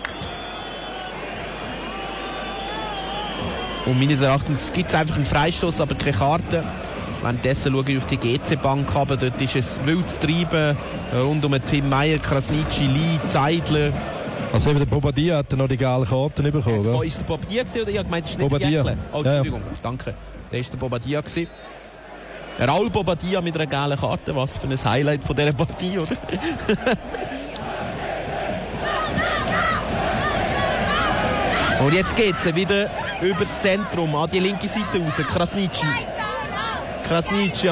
Und meines Erachtens gibt es einfach einen Freistoß, aber keine Karte. Währenddessen schaue ich auf die GC-Bank, aber dort ist es wildes Treiben rund um Tim Meyer, Krasnitschi, Lee, Zeidler. Also eben der Bobadilla hat noch die gelben Karten bekommen. Wo ist der Bobadilla gewesen, oder? Ich habe gemeint, das ist nicht Bobadilla. der Jäckle. Oh, Entschuldigung, danke. Der ist der Bobadilla gewesen. Raul Bobadilla mit einer gelben Karte, was für ein Highlight von dieser Partie, oder? Und jetzt geht es wieder über das Zentrum, an die linke Seite raus. Krasnitschi.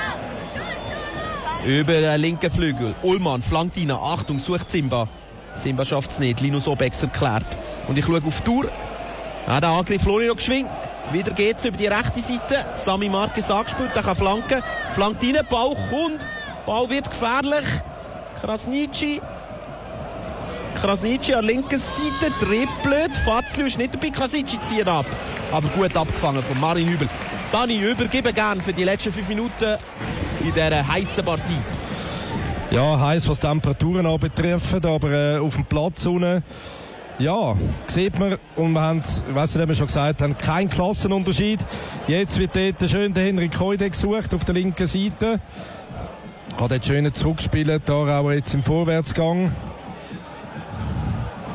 Über den linken Flügel. Ullmann flankt rein. Achtung, sucht Zimba. Zimba schafft es nicht. Linus Obex erklärt. Und ich schaue auf die Tour. Der Angriff Florian geschwingt. Wieder geht es über die rechte Seite. Sami Marquez angespielt, der kann flanken. Flankt rein, Ball kommt. Ball wird gefährlich. Krasnitschi an der linken Seite. Trippelt. Fazliu ist nicht dabei. Krasnitschi zieht ab. Aber gut abgefangen von Marin Hübel. Dani, übergebe gern für die letzten 5 Minuten in dieser heissen Partie. Ja, heiß, was die Temperaturen anbetrifft, aber auf dem Platz unten, ja, sieht man, und wir haben es, ich weiss nicht, ob wir schon gesagt haben, kein Klassenunterschied. Jetzt wird dort schön der Henrik Koide gesucht auf der linken Seite. Kann dort schön zurückspielen, da auch jetzt im Vorwärtsgang.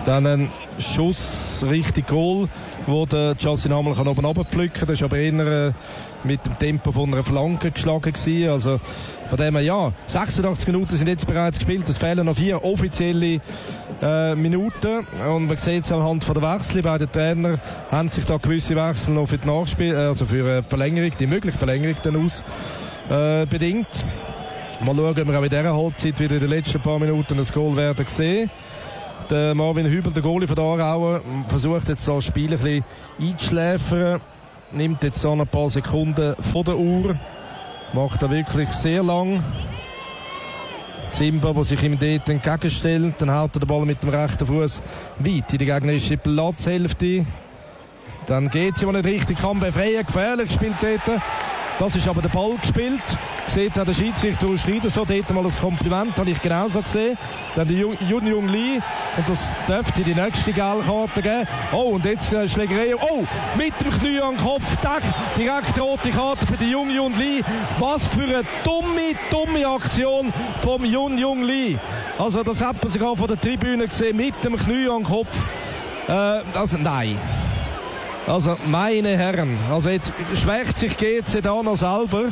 Dann ein Schuss richtig Goal, wo der Justin Hammel oben runterpflücken kann. Das war aber eher mit dem Tempo von einer Flanke geschlagen gewesen. Also von dem her, ja, 86 Minuten sind jetzt bereits gespielt. Es fehlen noch 4 offizielle Minuten. Und man sieht es anhand von der Wechsel. Beide Trainer haben sich da gewisse Wechsel noch für die Nachspiel, also für eine Verlängerung, die mögliche Verlängerung dann aus bedingt. Mal schauen, ob wir auch in dieser Halbzeit wieder in den letzten paar Minuten ein Goal werden sehen. Der Marvin Hübel, der Goalie von der Aarauer, versucht jetzt das Spiel ein bisschen einzuschläfern. Nimmt jetzt so ein paar Sekunden von der Uhr. Macht er wirklich sehr lang. Zimba, der sich ihm dort entgegenstellt. Dann haut er den Ball mit dem rechten Fuß weit in die gegnerische Platzhälfte. Dann geht sie, wo nicht richtig kann befreien. Gefährlich spielt dort. Das ist aber der Ball gespielt. Sieht auch der Schiedsrichter ausschneiden. So, dort mal ein Kompliment, habe ich genauso gesehen. Dann der Jung Lee. Und das dürfte die nächste Gelbkarte geben. Oh, und jetzt Schlägerei. Oh, mit dem Knie an den Kopf. Direkt rote Karte für die Jung Lee. Was für eine dumme Aktion vom Jung Lee. Also, das hat man sogar von der Tribüne gesehen. Mit dem Knie an den Kopf. Also, nein. Also, meine Herren, also jetzt schwächt sich GC da noch selber.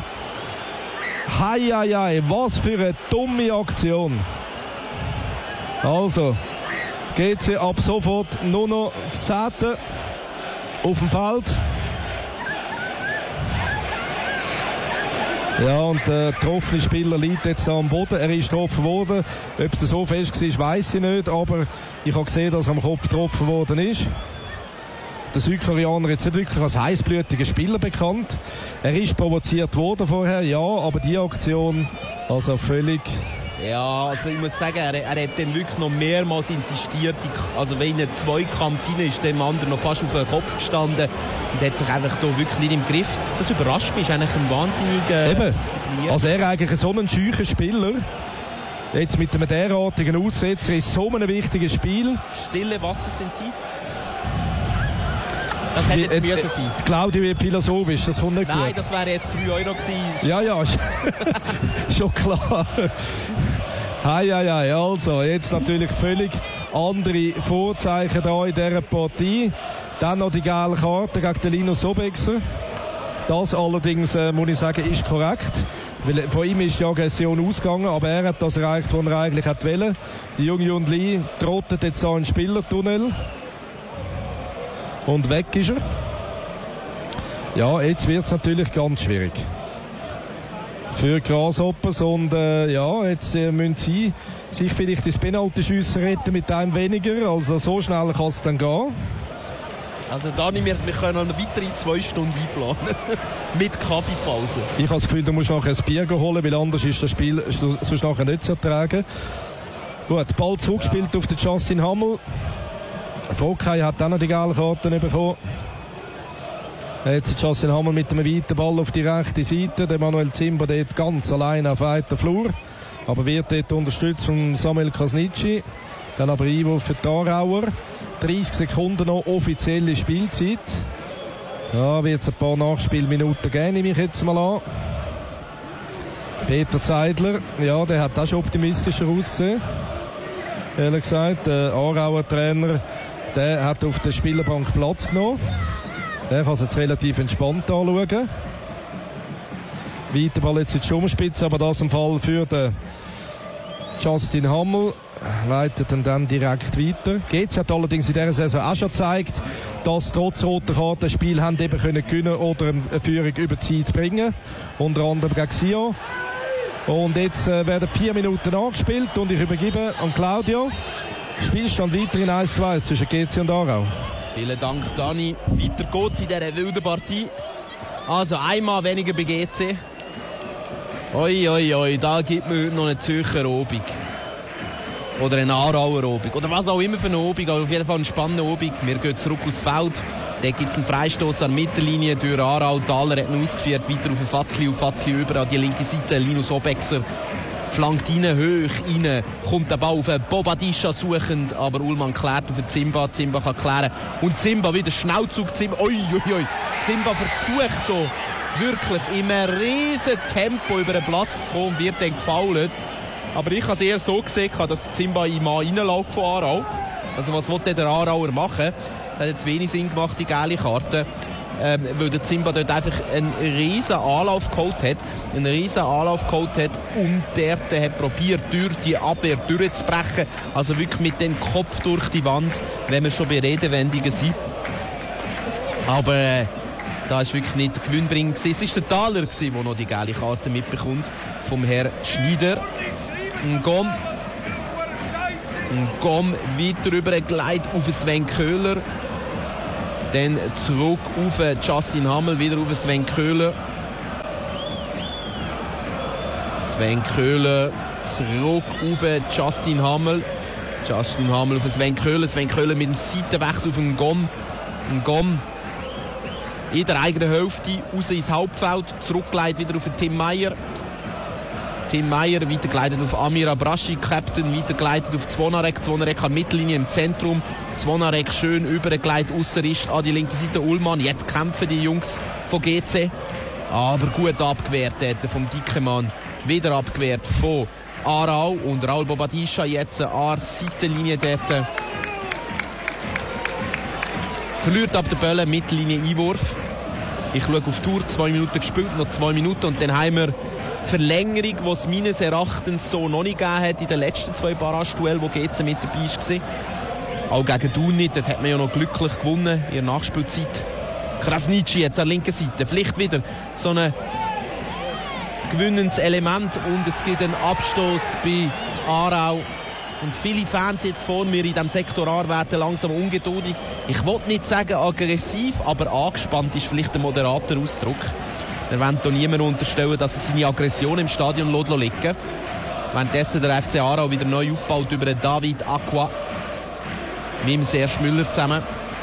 Hei, was für eine dumme Aktion. Also, GC ab sofort nur noch das 10. auf dem Feld. Ja, und der getroffene Spieler liegt jetzt da am Boden. Er ist getroffen worden. Ob es so fest war, weiss ich nicht, aber ich habe gesehen, dass er am Kopf getroffen worden ist. Der Südkoreaner jetzt nicht wirklich als heißblütiger Spieler bekannt. Er ist provoziert worden vorher, ja, aber die Aktion, also völlig... Ja, also ich muss sagen, er hat dann wirklich noch mehrmals insistiert. Also wenn er Zweikampf hinein ist, dem anderen noch fast auf den Kopf gestanden und hat sich einfach da wirklich nicht im Griff. Das überrascht mich, ist eigentlich ein wahnsinniger... Eben, also er eigentlich so ein scheucher Spieler. Jetzt mit einem derartigen Aussetzer ist so ein wichtiges Spiel. Stille Wasser sind tief. Das hätte jetzt müssen sein. Claudio wird philosophisch, das kommt nicht gut. Nein, das wäre jetzt 3 Euro gewesen. Ja, schon klar. Hei, also jetzt natürlich völlig andere Vorzeichen da in dieser Partie. Dann noch die gelbe Karte gegen den Linus Sobexer. Das allerdings, muss ich sagen, ist korrekt. Weil von ihm ist die Aggression ausgegangen, aber er hat das erreicht, was er eigentlich wollte. Die Jung Lee trottet jetzt da in den Spielertunnel. Und weg ist er. Ja, jetzt wird es natürlich ganz schwierig. Für Grasshoppers. Und ja, jetzt müssen sie sich vielleicht ins Penalty-Schiessen retten mit einem weniger. Also so schnell kann es dann gehen. Also Dani, wir können noch weitere 2 Stunden einplanen. Mit Kaffeepause. Ich habe das Gefühl, du musst nachher ein Bier holen, weil anders ist das Spiel sonst nachher nicht zu ertragen. Gut, Ball zurückgespielt auf den Justin Hammel. Fokai hat auch noch die gelbe Karte bekommen. Jetzt Justin Hammel mit einem weiten Ball auf die rechte Seite. Der Manuel Zimba dort ganz allein auf weiter Flur. Aber wird dort unterstützt von Samuel Krasnitschi. Dann aber Einwurf für die Aarauer. 30 Sekunden noch offizielle Spielzeit. Ja, wird es ein paar Nachspielminuten geben, nehme ich jetzt mal an. Peter Zeidler, ja, der hat auch schon optimistischer ausgesehen. Ehrlich gesagt, der Aarauer Trainer, der hat auf der Spielerbank Platz genommen. Der kann es jetzt relativ entspannt anschauen. Weiter Ball jetzt in die Schirmspitze, aber das im Fall für den Justin Hammel. Leitet dann direkt weiter. GC hat allerdings in dieser Saison auch schon gezeigt, dass trotz roter Karte das Spiel haben eben können gewinnen oder eine Führung über die Zeit bringen. Unter anderem gegen Sion. Und jetzt werden 4 Minuten angespielt und ich übergebe an Claudio. Spielstand weiterhin 1-2 zwischen GC und Aarau. Vielen Dank, Dani. Weiter geht's in dieser wilden Partie. Also einmal weniger bei GC. Oi, da gibt man heute noch eine Zürcher Obig. Oder eine Aarauer Obig. Oder was auch immer für eine Obig. Aber auf jeden Fall eine spannende Obig. Wir gehen zurück aufs Feld. Da gibt es einen Freistoß an der Mittellinie durch Aarau. Thaler hat ihn ausgeführt. Weiter auf den Fatzli. Auf Fatzli über an die linke Seite. Linus Obexer flankt rein, hoch rein. Kommt der Ball auf einen Bobadisha suchend. Aber Ullmann klärt auf den Zimba. Zimba kann klären. Und Zimba wieder Schnellzug. Zimba versucht hier wirklich in einem riesen Tempo über den Platz zu kommen. Wird dann gefoult. Aber ich habe es eher so gesehen, dass Zimba in Mann reinläuft von Aarau. Also was will der Aarauer machen? Das hat jetzt wenig Sinn gemacht, die gelbe Karte. Weil der Zimba dort einfach einen riesen Anlauf geholt hat. Und der hat probiert, durch die Abwehr durchzubrechen. Also wirklich mit dem Kopf durch die Wand, wenn wir schon bei Redewendungen sind. Aber da ist wirklich nicht gewinnbringend. Es war der Thaler, der noch die gelbe Karte mitbekommt. Vom Herrn Schneider. Ngom weiter rübergeleitet auf Sven Köhler. Dann zurück auf Justin Hammel, wieder auf Sven Köhler. Sven Köhler zurück auf Justin Hammel. Justin Hammel auf Sven Köhler. Sven Köhler mit dem Seitenwechsel auf den Ngom. Ngom in der eigenen Hälfte raus ins Hauptfeld. Zurückgeleitet wieder auf Tim Meyer. Tim Meyer weitergeleitet auf Amir Abrashi, Captain, weitergeleitet auf Zvonarek. Zvonarek an Mittellinie im Zentrum. Zvonarek schön übergeleitet, Ausserist an die linke Seite. Ullmann, jetzt kämpfen die Jungs von GC. Aber gut abgewehrt vom Dickemann. Wieder abgewehrt von Aarau. Und Raul Bobadisha jetzt an der Seitenlinie dort. Verliert ab der Bälle, Mittellinie Einwurf. Ich schaue auf die Tour, 2 Minuten gespielt, noch 2 Minuten. Und dann haben wir Verlängerung, die es meines Erachtens so noch nicht gegeben hat in den letzten 2 Barrage-Duellen, wo GC mit dabei war. Auch gegen Thun, dort hat man ja noch glücklich gewonnen in der Nachspielzeit. Krasnitschi jetzt an der linken Seite, vielleicht wieder so ein gewinnendes Element und es gibt einen Abstoß bei Aarau. Und viele Fans jetzt vor mir in diesem Sektor A werden langsam ungeduldig. Ich will nicht sagen aggressiv, aber angespannt ist vielleicht ein moderater Ausdruck. Er will hier niemand unterstellen, dass er seine Aggression im Stadion liegen lässt. Währenddessen der FC Aarau wieder neu aufbaut über David Aqua mit dem Serge Müller zusammen.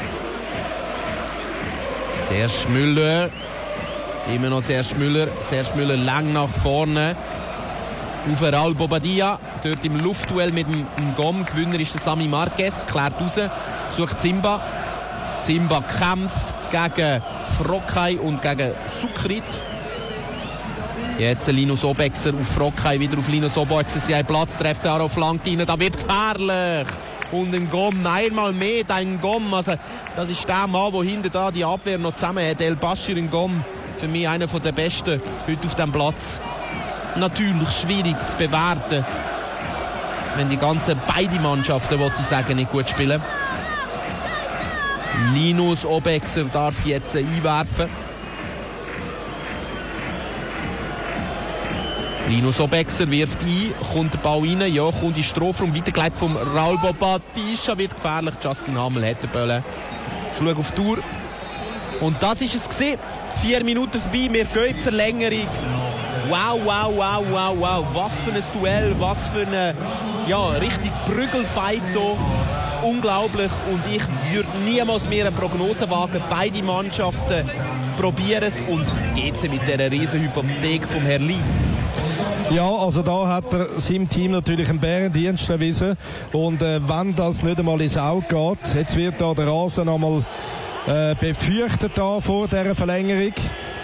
Serge Müller, immer noch Serge Müller. Serge Müller lang nach vorne. Auf Raul Bobadilla, dort im Luftduell mit dem Ngom. Gewinner ist der Sami Marquez, klärt raus, sucht Zimba. Zimba kämpft gegen Frokay und gegen Sukrit. Jetzt Linus Obexer auf Frokay, wieder auf Linus Obexer. Sie haben Platz, der FC Aarau flankt rein, da wird gefährlich. Und ein Ngom, einmal mehr, ein Ngom. Also, das ist der Mann, der hinter da die Abwehr noch zusammen hat. El Bashir Ngom, für mich einer der besten heute auf dem Platz. Natürlich schwierig zu bewerten, wenn die ganzen beide Mannschaften, wollte ich sagen, nicht gut spielen. Linus Obexer darf jetzt einwerfen. Linus Obexer wirft ein, kommt der Ball rein, ja, kommt in den Strafraum, weitergeleitet vom Raul Bobadisha, wird gefährlich. Justin Hammel hat den Ball. Ich schaue auf die Tour. Und das ist es gewesen. 4 Minuten vorbei, wir gehen in die Verlängerung. Wow. Was für ein Duell, was für ein richtig Prügelfight hier. Unglaublich. Und ich würde niemals mehr eine Prognose wagen. Beide Mannschaften probieren es und geht mit dieser riesen Hypothek vom Herrn Lee. Ja, also da hat er seinem Team natürlich einen Bärendienst erwiesen. Und wenn das nicht einmal ins Auge geht, jetzt wird da der Rasen einmal befürchtet da vor dieser Verlängerung.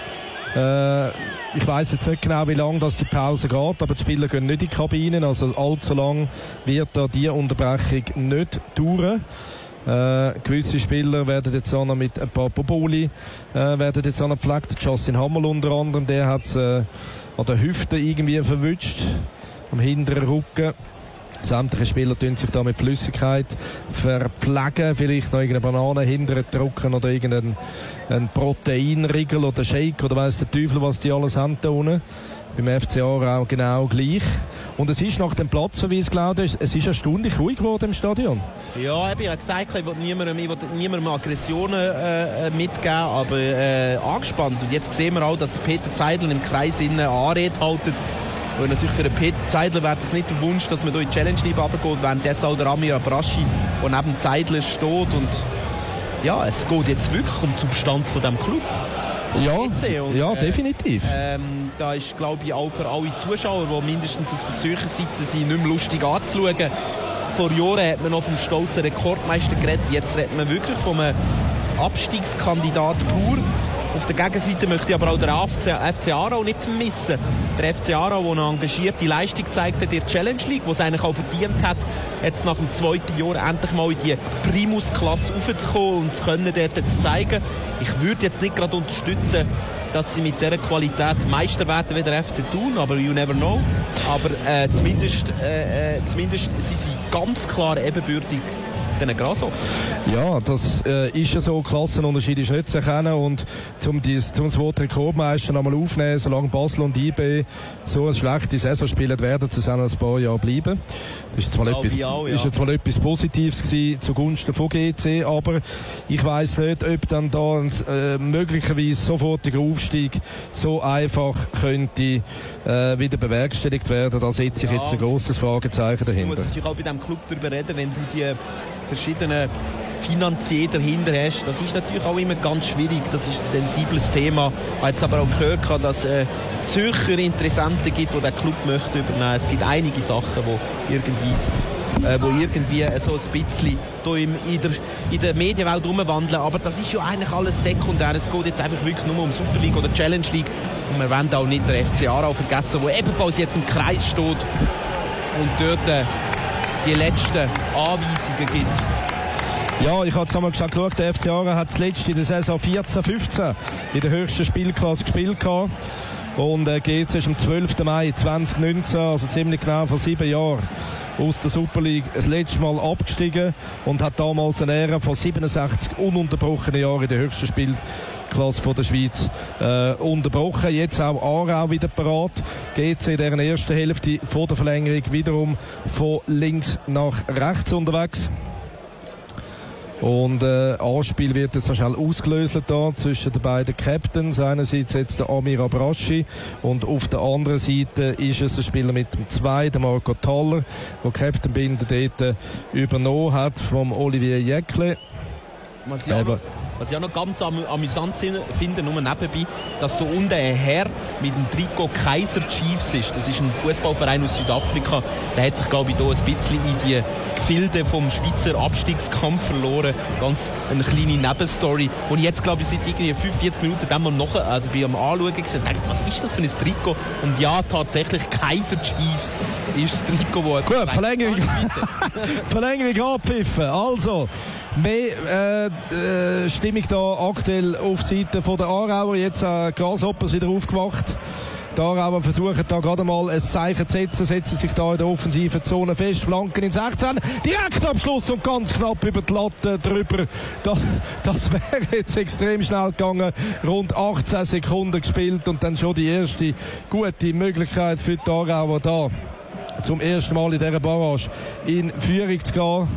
Ich weiss jetzt nicht genau, wie lange das die Pause geht, aber die Spieler gehen nicht in die Kabinen, also allzu lang wird da die Unterbrechung nicht dauern. Gewisse Spieler werden jetzt auch noch mit ein paar Boboli werden jetzt auch noch gepflegt. Justin Hammel unter anderem, der hat es an der Hüfte irgendwie verwünscht, am hinteren Rücken. Sämtliche Spieler tun sich da mit Flüssigkeit verpflegen, vielleicht noch irgendeine Banane hinterher drücken oder irgendeinen Proteinriegel oder Shake oder weiss der Teufel, was die alles haben da unten. Beim FC Aarau genau gleich. Und es ist nach dem Platzverweis, glaube ich, es ist erstaunlich ruhig geworden im Stadion. Ja, ich habe gesagt, ich will niemandem Aggressionen mitgeben, aber angespannt. Und jetzt sehen wir auch, dass der Peter Zeidler im Kreis innen Anrede haltet. Und natürlich für den Peter Zeidler wäre das nicht der Wunsch, dass man hier in die Challenge-Liga runtergeht, während das auch der Amir Abrashi, der neben Zeidler steht. Und ja, es geht jetzt wirklich um die Substanz von diesem Club. Und, ja, definitiv. Da ist, glaube ich, auch für alle Zuschauer, die mindestens auf der Zürcher Seite sind, nicht mehr lustig anzuschauen. Vor Jahren hat man noch vom stolzen Rekordmeister geredet. Jetzt redet man wirklich von einem Abstiegskandidat pur. Auf der Gegenseite möchte ich aber auch den FC Aarau nicht vermissen. Der FC Aarau, der eine engagierte Leistung gezeigt hat in der Challenge League, wo es eigentlich auch verdient hat, jetzt nach dem 2. Jahr endlich mal in die Primus-Klasse raufzukommen und es können dort zu zeigen. Ich würde jetzt nicht gerade unterstützen, dass sie mit dieser Qualität Meister werden wie der FC Thun, aber you never know. Aber zumindest sind sie ganz klar ebenbürtig den Grashoppern. Ja, das ist ja so. Klassenunterschied ist nicht zu erkennen. Und um das Wort Rekordmeister nochmal aufzunehmen, solange Basel und IB so eine schlechte Saison spielen, werden sie auch noch ein paar Jahre bleiben. Das ist zwar etwas Positives gewesen zugunsten von GC, aber ich weiss nicht, ob dann da möglicherweise sofortiger Aufstieg so einfach könnte wieder bewerkstelligt werden. Da setze ich jetzt ein grosses Fragezeichen dahinter. Du musst natürlich auch bei diesem Club darüber reden, wenn du die verschiedenen Finanzier dahinter hast. Das ist natürlich auch immer ganz schwierig. Das ist ein sensibles Thema. Ich habe jetzt aber auch gehört, dass es Zürcher Interessenten gibt, die den Club möchten übernehmen. Es gibt einige Sachen, die irgendwie so ein bisschen in der Medienwelt rumwandeln. Aber das ist ja eigentlich alles sekundär. Es geht jetzt einfach wirklich nur um Super League oder Challenge League. Und wir wollen auch nicht den FC Aarau vergessen, der ebenfalls jetzt im Kreis steht und dort die letzten Anweisungen gibt. Ja, ich habe jetzt einmal geschaut, der FC Aarau hat das letzte in der Saison 14-15 in der höchsten Spielklasse gespielt gehabt. Und GC ist am 12. Mai 2019, also ziemlich genau vor 7 Jahren, aus der Super League das letzte Mal abgestiegen und hat damals eine Ära von 67 ununterbrochenen Jahren in der höchsten Spielklasse von der Schweiz unterbrochen. Jetzt auch Aarau wieder parat. GC in der ersten Hälfte vor der Verlängerung wiederum von links nach rechts unterwegs. Und Anspiel wird jetzt schnell ausgelöst da zwischen den beiden Captains. Einerseits jetzt der Amir Abraschi und auf der anderen Seite ist es ein Spieler mit dem 2, der Marco Thaller, der Captain Binder dort übernommen hat vom Olivier Jäckle. Was ich auch noch ganz amüsant finde, nur nebenbei, dass da unten ein Herr mit dem Trikot Kaiser Chiefs ist. Das ist ein Fußballverein aus Südafrika. Der hat sich, glaube ich, da ein bisschen in die Gefilde vom Schweizer Abstiegskampf verloren. Ganz eine kleine Nebenstory. Und jetzt, glaube ich, seit irgendwie 45 Minuten dann mal bei am Anschauen gesehen, dachte, was ist das für ein Trikot? Und ja, tatsächlich Kaiser Chiefs ist das Trikot, wo gut, Verlängerung abpfiffen. Also, mehr Stimmung da aktuell auf die Seite von der Aarauer. Jetzt Grasshoppers wieder aufgewacht. Die Aarauer versuchen da gerade mal ein Zeichen zu setzen sich da in der offensiven Zone fest. Flanken in 16. Direktabschluss und ganz knapp über die Latte drüber. Das wäre jetzt extrem schnell gegangen. Rund 18 Sekunden gespielt und dann schon die erste gute Möglichkeit für die Aarauer da zum ersten Mal in dieser Barrage in Führung zu gehen.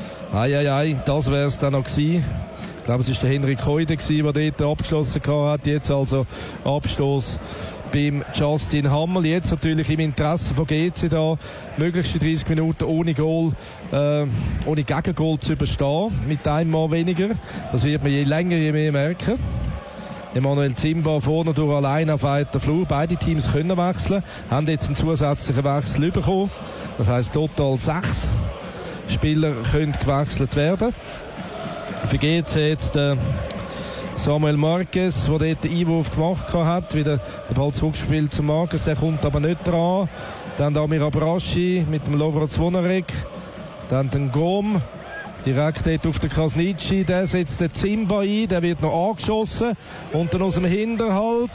Das wäre es dann noch gewesen. Ich glaube, es war der Henrik Heude, der dort abgeschlossen hat. Jetzt also Abstoß beim Justin Hammel. Jetzt natürlich im Interesse von GC da, möglichst 30 Minuten ohne Goal, ohne Gegengol zu überstehen. Mit einem Mal weniger. Das wird man je länger, je mehr merken. Emanuel Zimba vorne durch allein auf weiter Flur. Beide Teams können wechseln. Haben jetzt einen zusätzlichen Wechsel bekommen. Das heisst total 6 Spieler können gewechselt werden. Für GC jetzt Samuel Marquez, der dort den Einwurf gemacht hat, wieder den Ball zurückgespielt zu Marquez, der kommt aber nicht dran. Dann der Amir Abraschi mit dem Lovro Zvonarek, dann den Gom, direkt dort auf den Krasnitschi, der setzt den Zimba ein, der wird noch angeschossen und dann aus dem Hinterhalt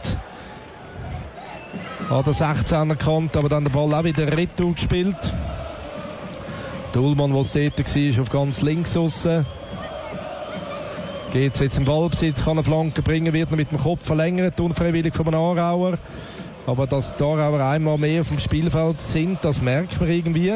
an der 16er Kante, aber dann der Ball auch wieder retour gespielt. Der Ullmann, der dort war, ist auf ganz links aussen. Geht jetzt im Ballbesitz, kann eine Flanke bringen, wird noch mit dem Kopf verlängert, unfreiwillig von einem Aarauer. Aber dass die Aarauer einmal mehr auf dem Spielfeld sind, das merkt man irgendwie.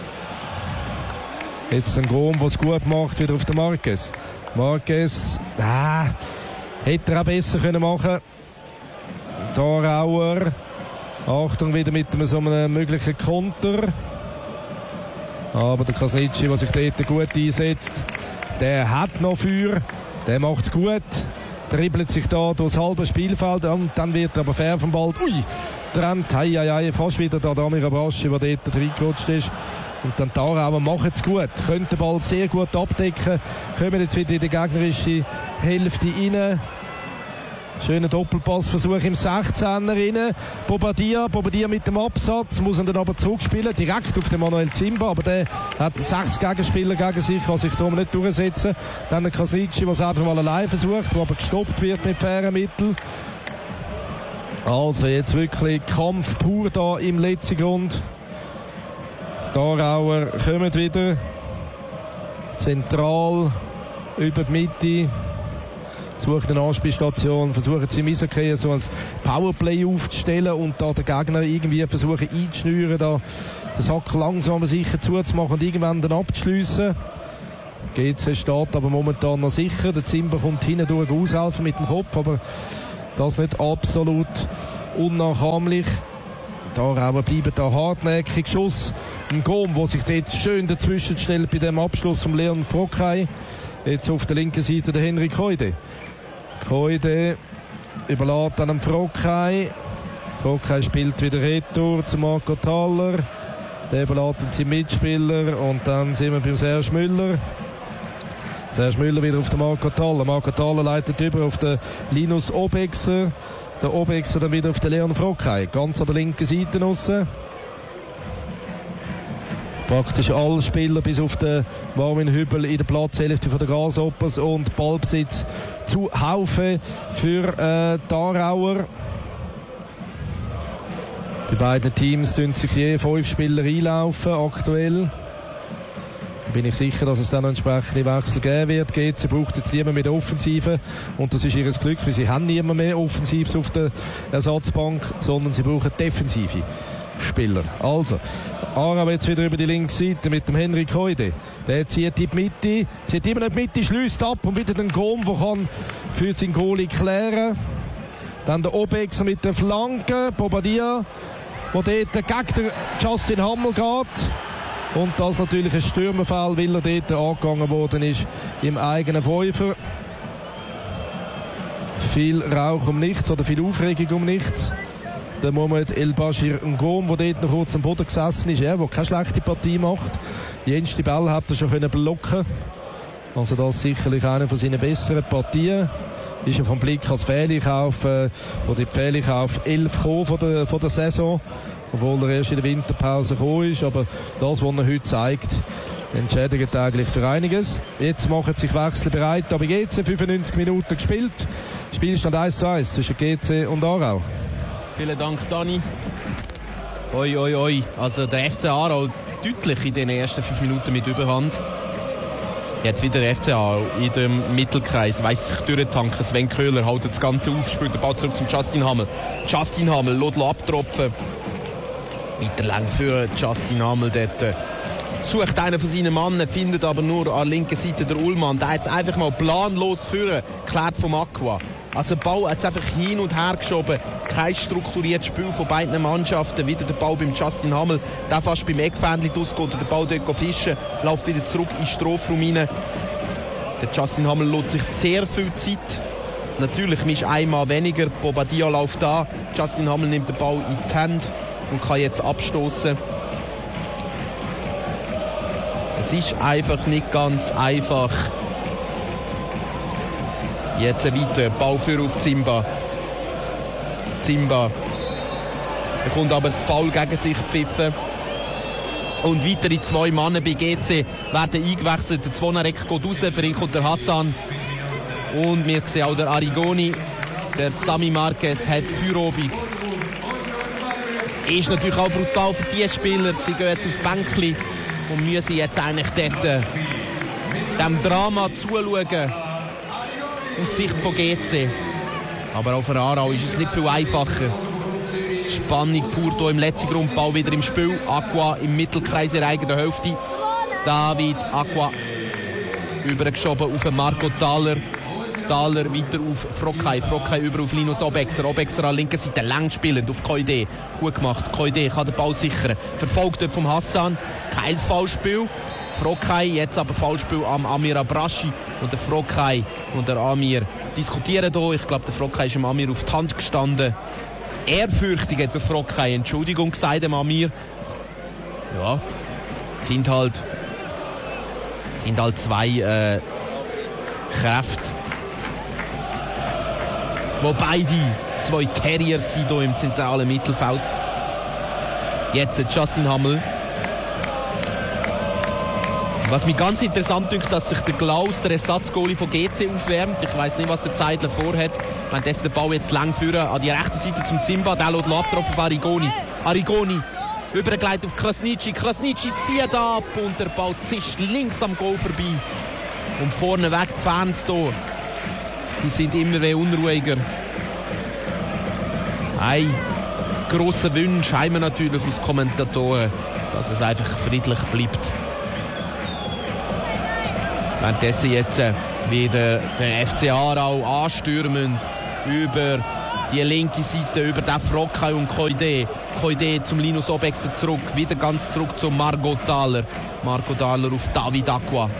Jetzt ein Grom, der es gut macht, wieder auf den Marquez. Marquez, hätte er auch besser können machen. Die Aarauer, Achtung wieder mit so einem möglichen Konter. Aber der Krasnitschi, der sich dort gut einsetzt, der hat noch Feuer. Der macht es gut, dribbelt sich da durchs halbe Spielfeld und dann wird er aber fair vom Ball. Trennt, fast wieder da Amir Abraschi, der dort reingerutscht ist. Und dann die Aarauer machen es gut, können den Ball sehr gut abdecken, kommen jetzt wieder in die gegnerische Hälfte rein. Schöner Doppelpassversuch im 16er rein. Bobadilla mit dem Absatz, muss ihn dann aber zurückspielen, direkt auf den Manuel Zimba, aber der hat 6 Gegenspieler gegen sich, kann sich darum nicht durchsetzen. Dann der Kasici, der es einfach mal allein versucht, der aber gestoppt wird mit fairen Mitteln. Also jetzt wirklich Kampf pur da im letzten Grund. Die Aarauer kommen wieder zentral über die Mitte, suchen eine Anspielstation, versuchen sie im Eishockey so ein Powerplay aufzustellen und da den Gegner irgendwie versuchen einzuschnüren, da das Hack langsam aber sicher zuzumachen und irgendwann dann abzuschliessen. GC steht aber momentan noch sicher, der Zimber kommt hinten durch aushelfen mit dem Kopf, aber das nicht absolut unnachahmlich. Die Aarauer bleiben da hartnäckig. Schuss, ein Gom, der sich dort schön dazwischen stellt bei dem Abschluss von Leon Frockay. Jetzt auf der linken Seite der Henrik Koide. Koide überlässt dann Frockay. Frockay spielt wieder Retour zu Marco Thaler. Der überlässt seinen Mitspieler und dann sind wir beim Serge Müller. Serge Müller wieder auf den Marco Thaler. Marco Thaler leitet über auf den Linus Obexer. Der Obexer dann wieder auf den Leon Frockay. Ganz an der linken Seite aussen. Praktisch alle Spieler bis auf den Marvin Hübel in der Platzhälfte von der Grasshoppers und Ballbesitz zu Haufe für die Aarauer. Bei beiden Teams tun sich je 5 Spieler einlaufen aktuell. Da bin ich sicher, dass es dann noch entsprechende Wechsel geben wird. GC braucht jetzt niemand mit der Offensive und das ist ihr Glück, weil sie haben niemand mehr Offensives auf der Ersatzbank, sondern sie brauchen defensive Spieler. Also, Aarau jetzt wieder über die linke Seite mit dem Henrik Heude. Der zieht in die Mitte, zieht immer nicht die Mitte, schließt ab und wieder den Gom, der kann für seinen Goalie klären. Dann der Obexer mit der Flanke, Bobadilla, der dort gegen den Justin Hammel geht. Und das natürlich ein Stürmerfall, weil er dort angegangen worden ist im eigenen Fünfer. Viel Rauch um nichts oder viel Aufregung um nichts. Der Mohamed El Bashir Ngom, der dort noch kurz am Boden gesessen ist, der keine schlechte Partie macht. Jenste Ball hat er schon blocken. Also das ist sicherlich eine von seinen besseren Partien. Ist er vom Blick als Fehleinkauf, oder die Fehleinkauf 11 gekommen von der Saison. Obwohl er erst in der Winterpause gekommen ist. Aber das, was er heute zeigt, entschädigt eigentlich für einiges. Jetzt machen sich Wechsel bereit. Aber GC 95 Minuten gespielt. Spielstand 1:1 zwischen GC und Aarau. Vielen Dank, Dani. Oi. Also der FC Aarau deutlich in den ersten 5 Minuten mit Überhand. Jetzt wieder der FC Aarau in dem Mittelkreis. Weiss sich durchtanken. Sven Köhler hält das Ganze auf, spielt den Ball zurück zum Justin Hammel. Justin Hammel lässt abtropfen. Weiter lang für Justin Hammel dort. Sucht einen von seinen Mannen, findet aber nur an der linken Seite der Ullmann. Der hat einfach mal planlos führen, geklärt vom Aqua. Also der Ball hat es einfach hin und her geschoben. Kein strukturiertes Spiel von beiden Mannschaften. Wieder der Ball beim Justin Hammel. Der fast beim Eckfähnchen ausgeht. Der Ball dort fischen, läuft wieder zurück in den Strafraum rein. Der Justin Hammel lässt sich sehr viel Zeit. Natürlich ist einmal weniger. Bobadilla läuft da. Justin Hammel nimmt den Ball in die Hand und kann jetzt abstoßen. Es ist einfach nicht ganz einfach. Jetzt weiter, Ballführer auf Zimba. Zimba bekommt aber das Foul gegen sich gepfiffen. Und weitere 2 Männer bei GC werden eingewechselt. Der Zvonarek geht raus, für ihn kommt der Hassan. Und wir sehen auch der Arrigoni. Der Sami Marquez hat Feierabend. Ist natürlich auch brutal für die Spieler. Sie gehen jetzt aufs Bänkli und müssen jetzt eigentlich dort dem Drama zuschauen. Aus Sicht von GC. Aber auch für Aarau ist es nicht viel einfacher. Spannung pur hier im letzten Grundball wieder im Spiel. Aqua im Mittelkreis in der eigenen Hälfte. David Aqua übergeschoben auf Marco Thaler. Thaler weiter auf Frockay. Frockay über auf Linus Obexer. Obexer an der linken Seite lang spielend auf Koide. Gut gemacht. Koide kann den Ball sichern. Verfolgt dort vom Hassan. Kein Foulspiel. Frockay, jetzt aber Foulspiel am Amir Abrashi. Und der Frockay und der Amir diskutieren hier. Ich glaube, der Frockay ist dem Amir auf die Hand gestanden. Ehrfürchtig hat der Frockay Entschuldigung gesagt dem Amir. Ja, sind halt 2 Kräfte. Wobei die zwei Terriers sind hier im zentralen Mittelfeld. Jetzt Justin Hammel. Was mich ganz interessant dünkt, dass sich der Klaus, der Ersatzgoalie von GC, aufwärmt. Ich weiss nicht, was der Zeidler vorhat. Wenn der Ball jetzt lang führen an die rechte Seite zum Zimba, der lässt abgetroffen auf Arrigoni. Arrigoni übergeleitet auf Krasniqi. Krasniqi zieht ab und der Ball zischt links am Goal vorbei. Und vorne weg die Fans hier. Die sind immer mehr unruhiger. Ein grosser Wunsch haben wir natürlich als Kommentatoren, dass es einfach friedlich bleibt. Währenddessen jetzt wieder den FC Aarau anstürmen über die linke Seite, über den Frockai und Koide. Koide zum Linus Obexer zurück, wieder ganz zurück zu Margot Thaler. Margot Thaler auf David Acqua.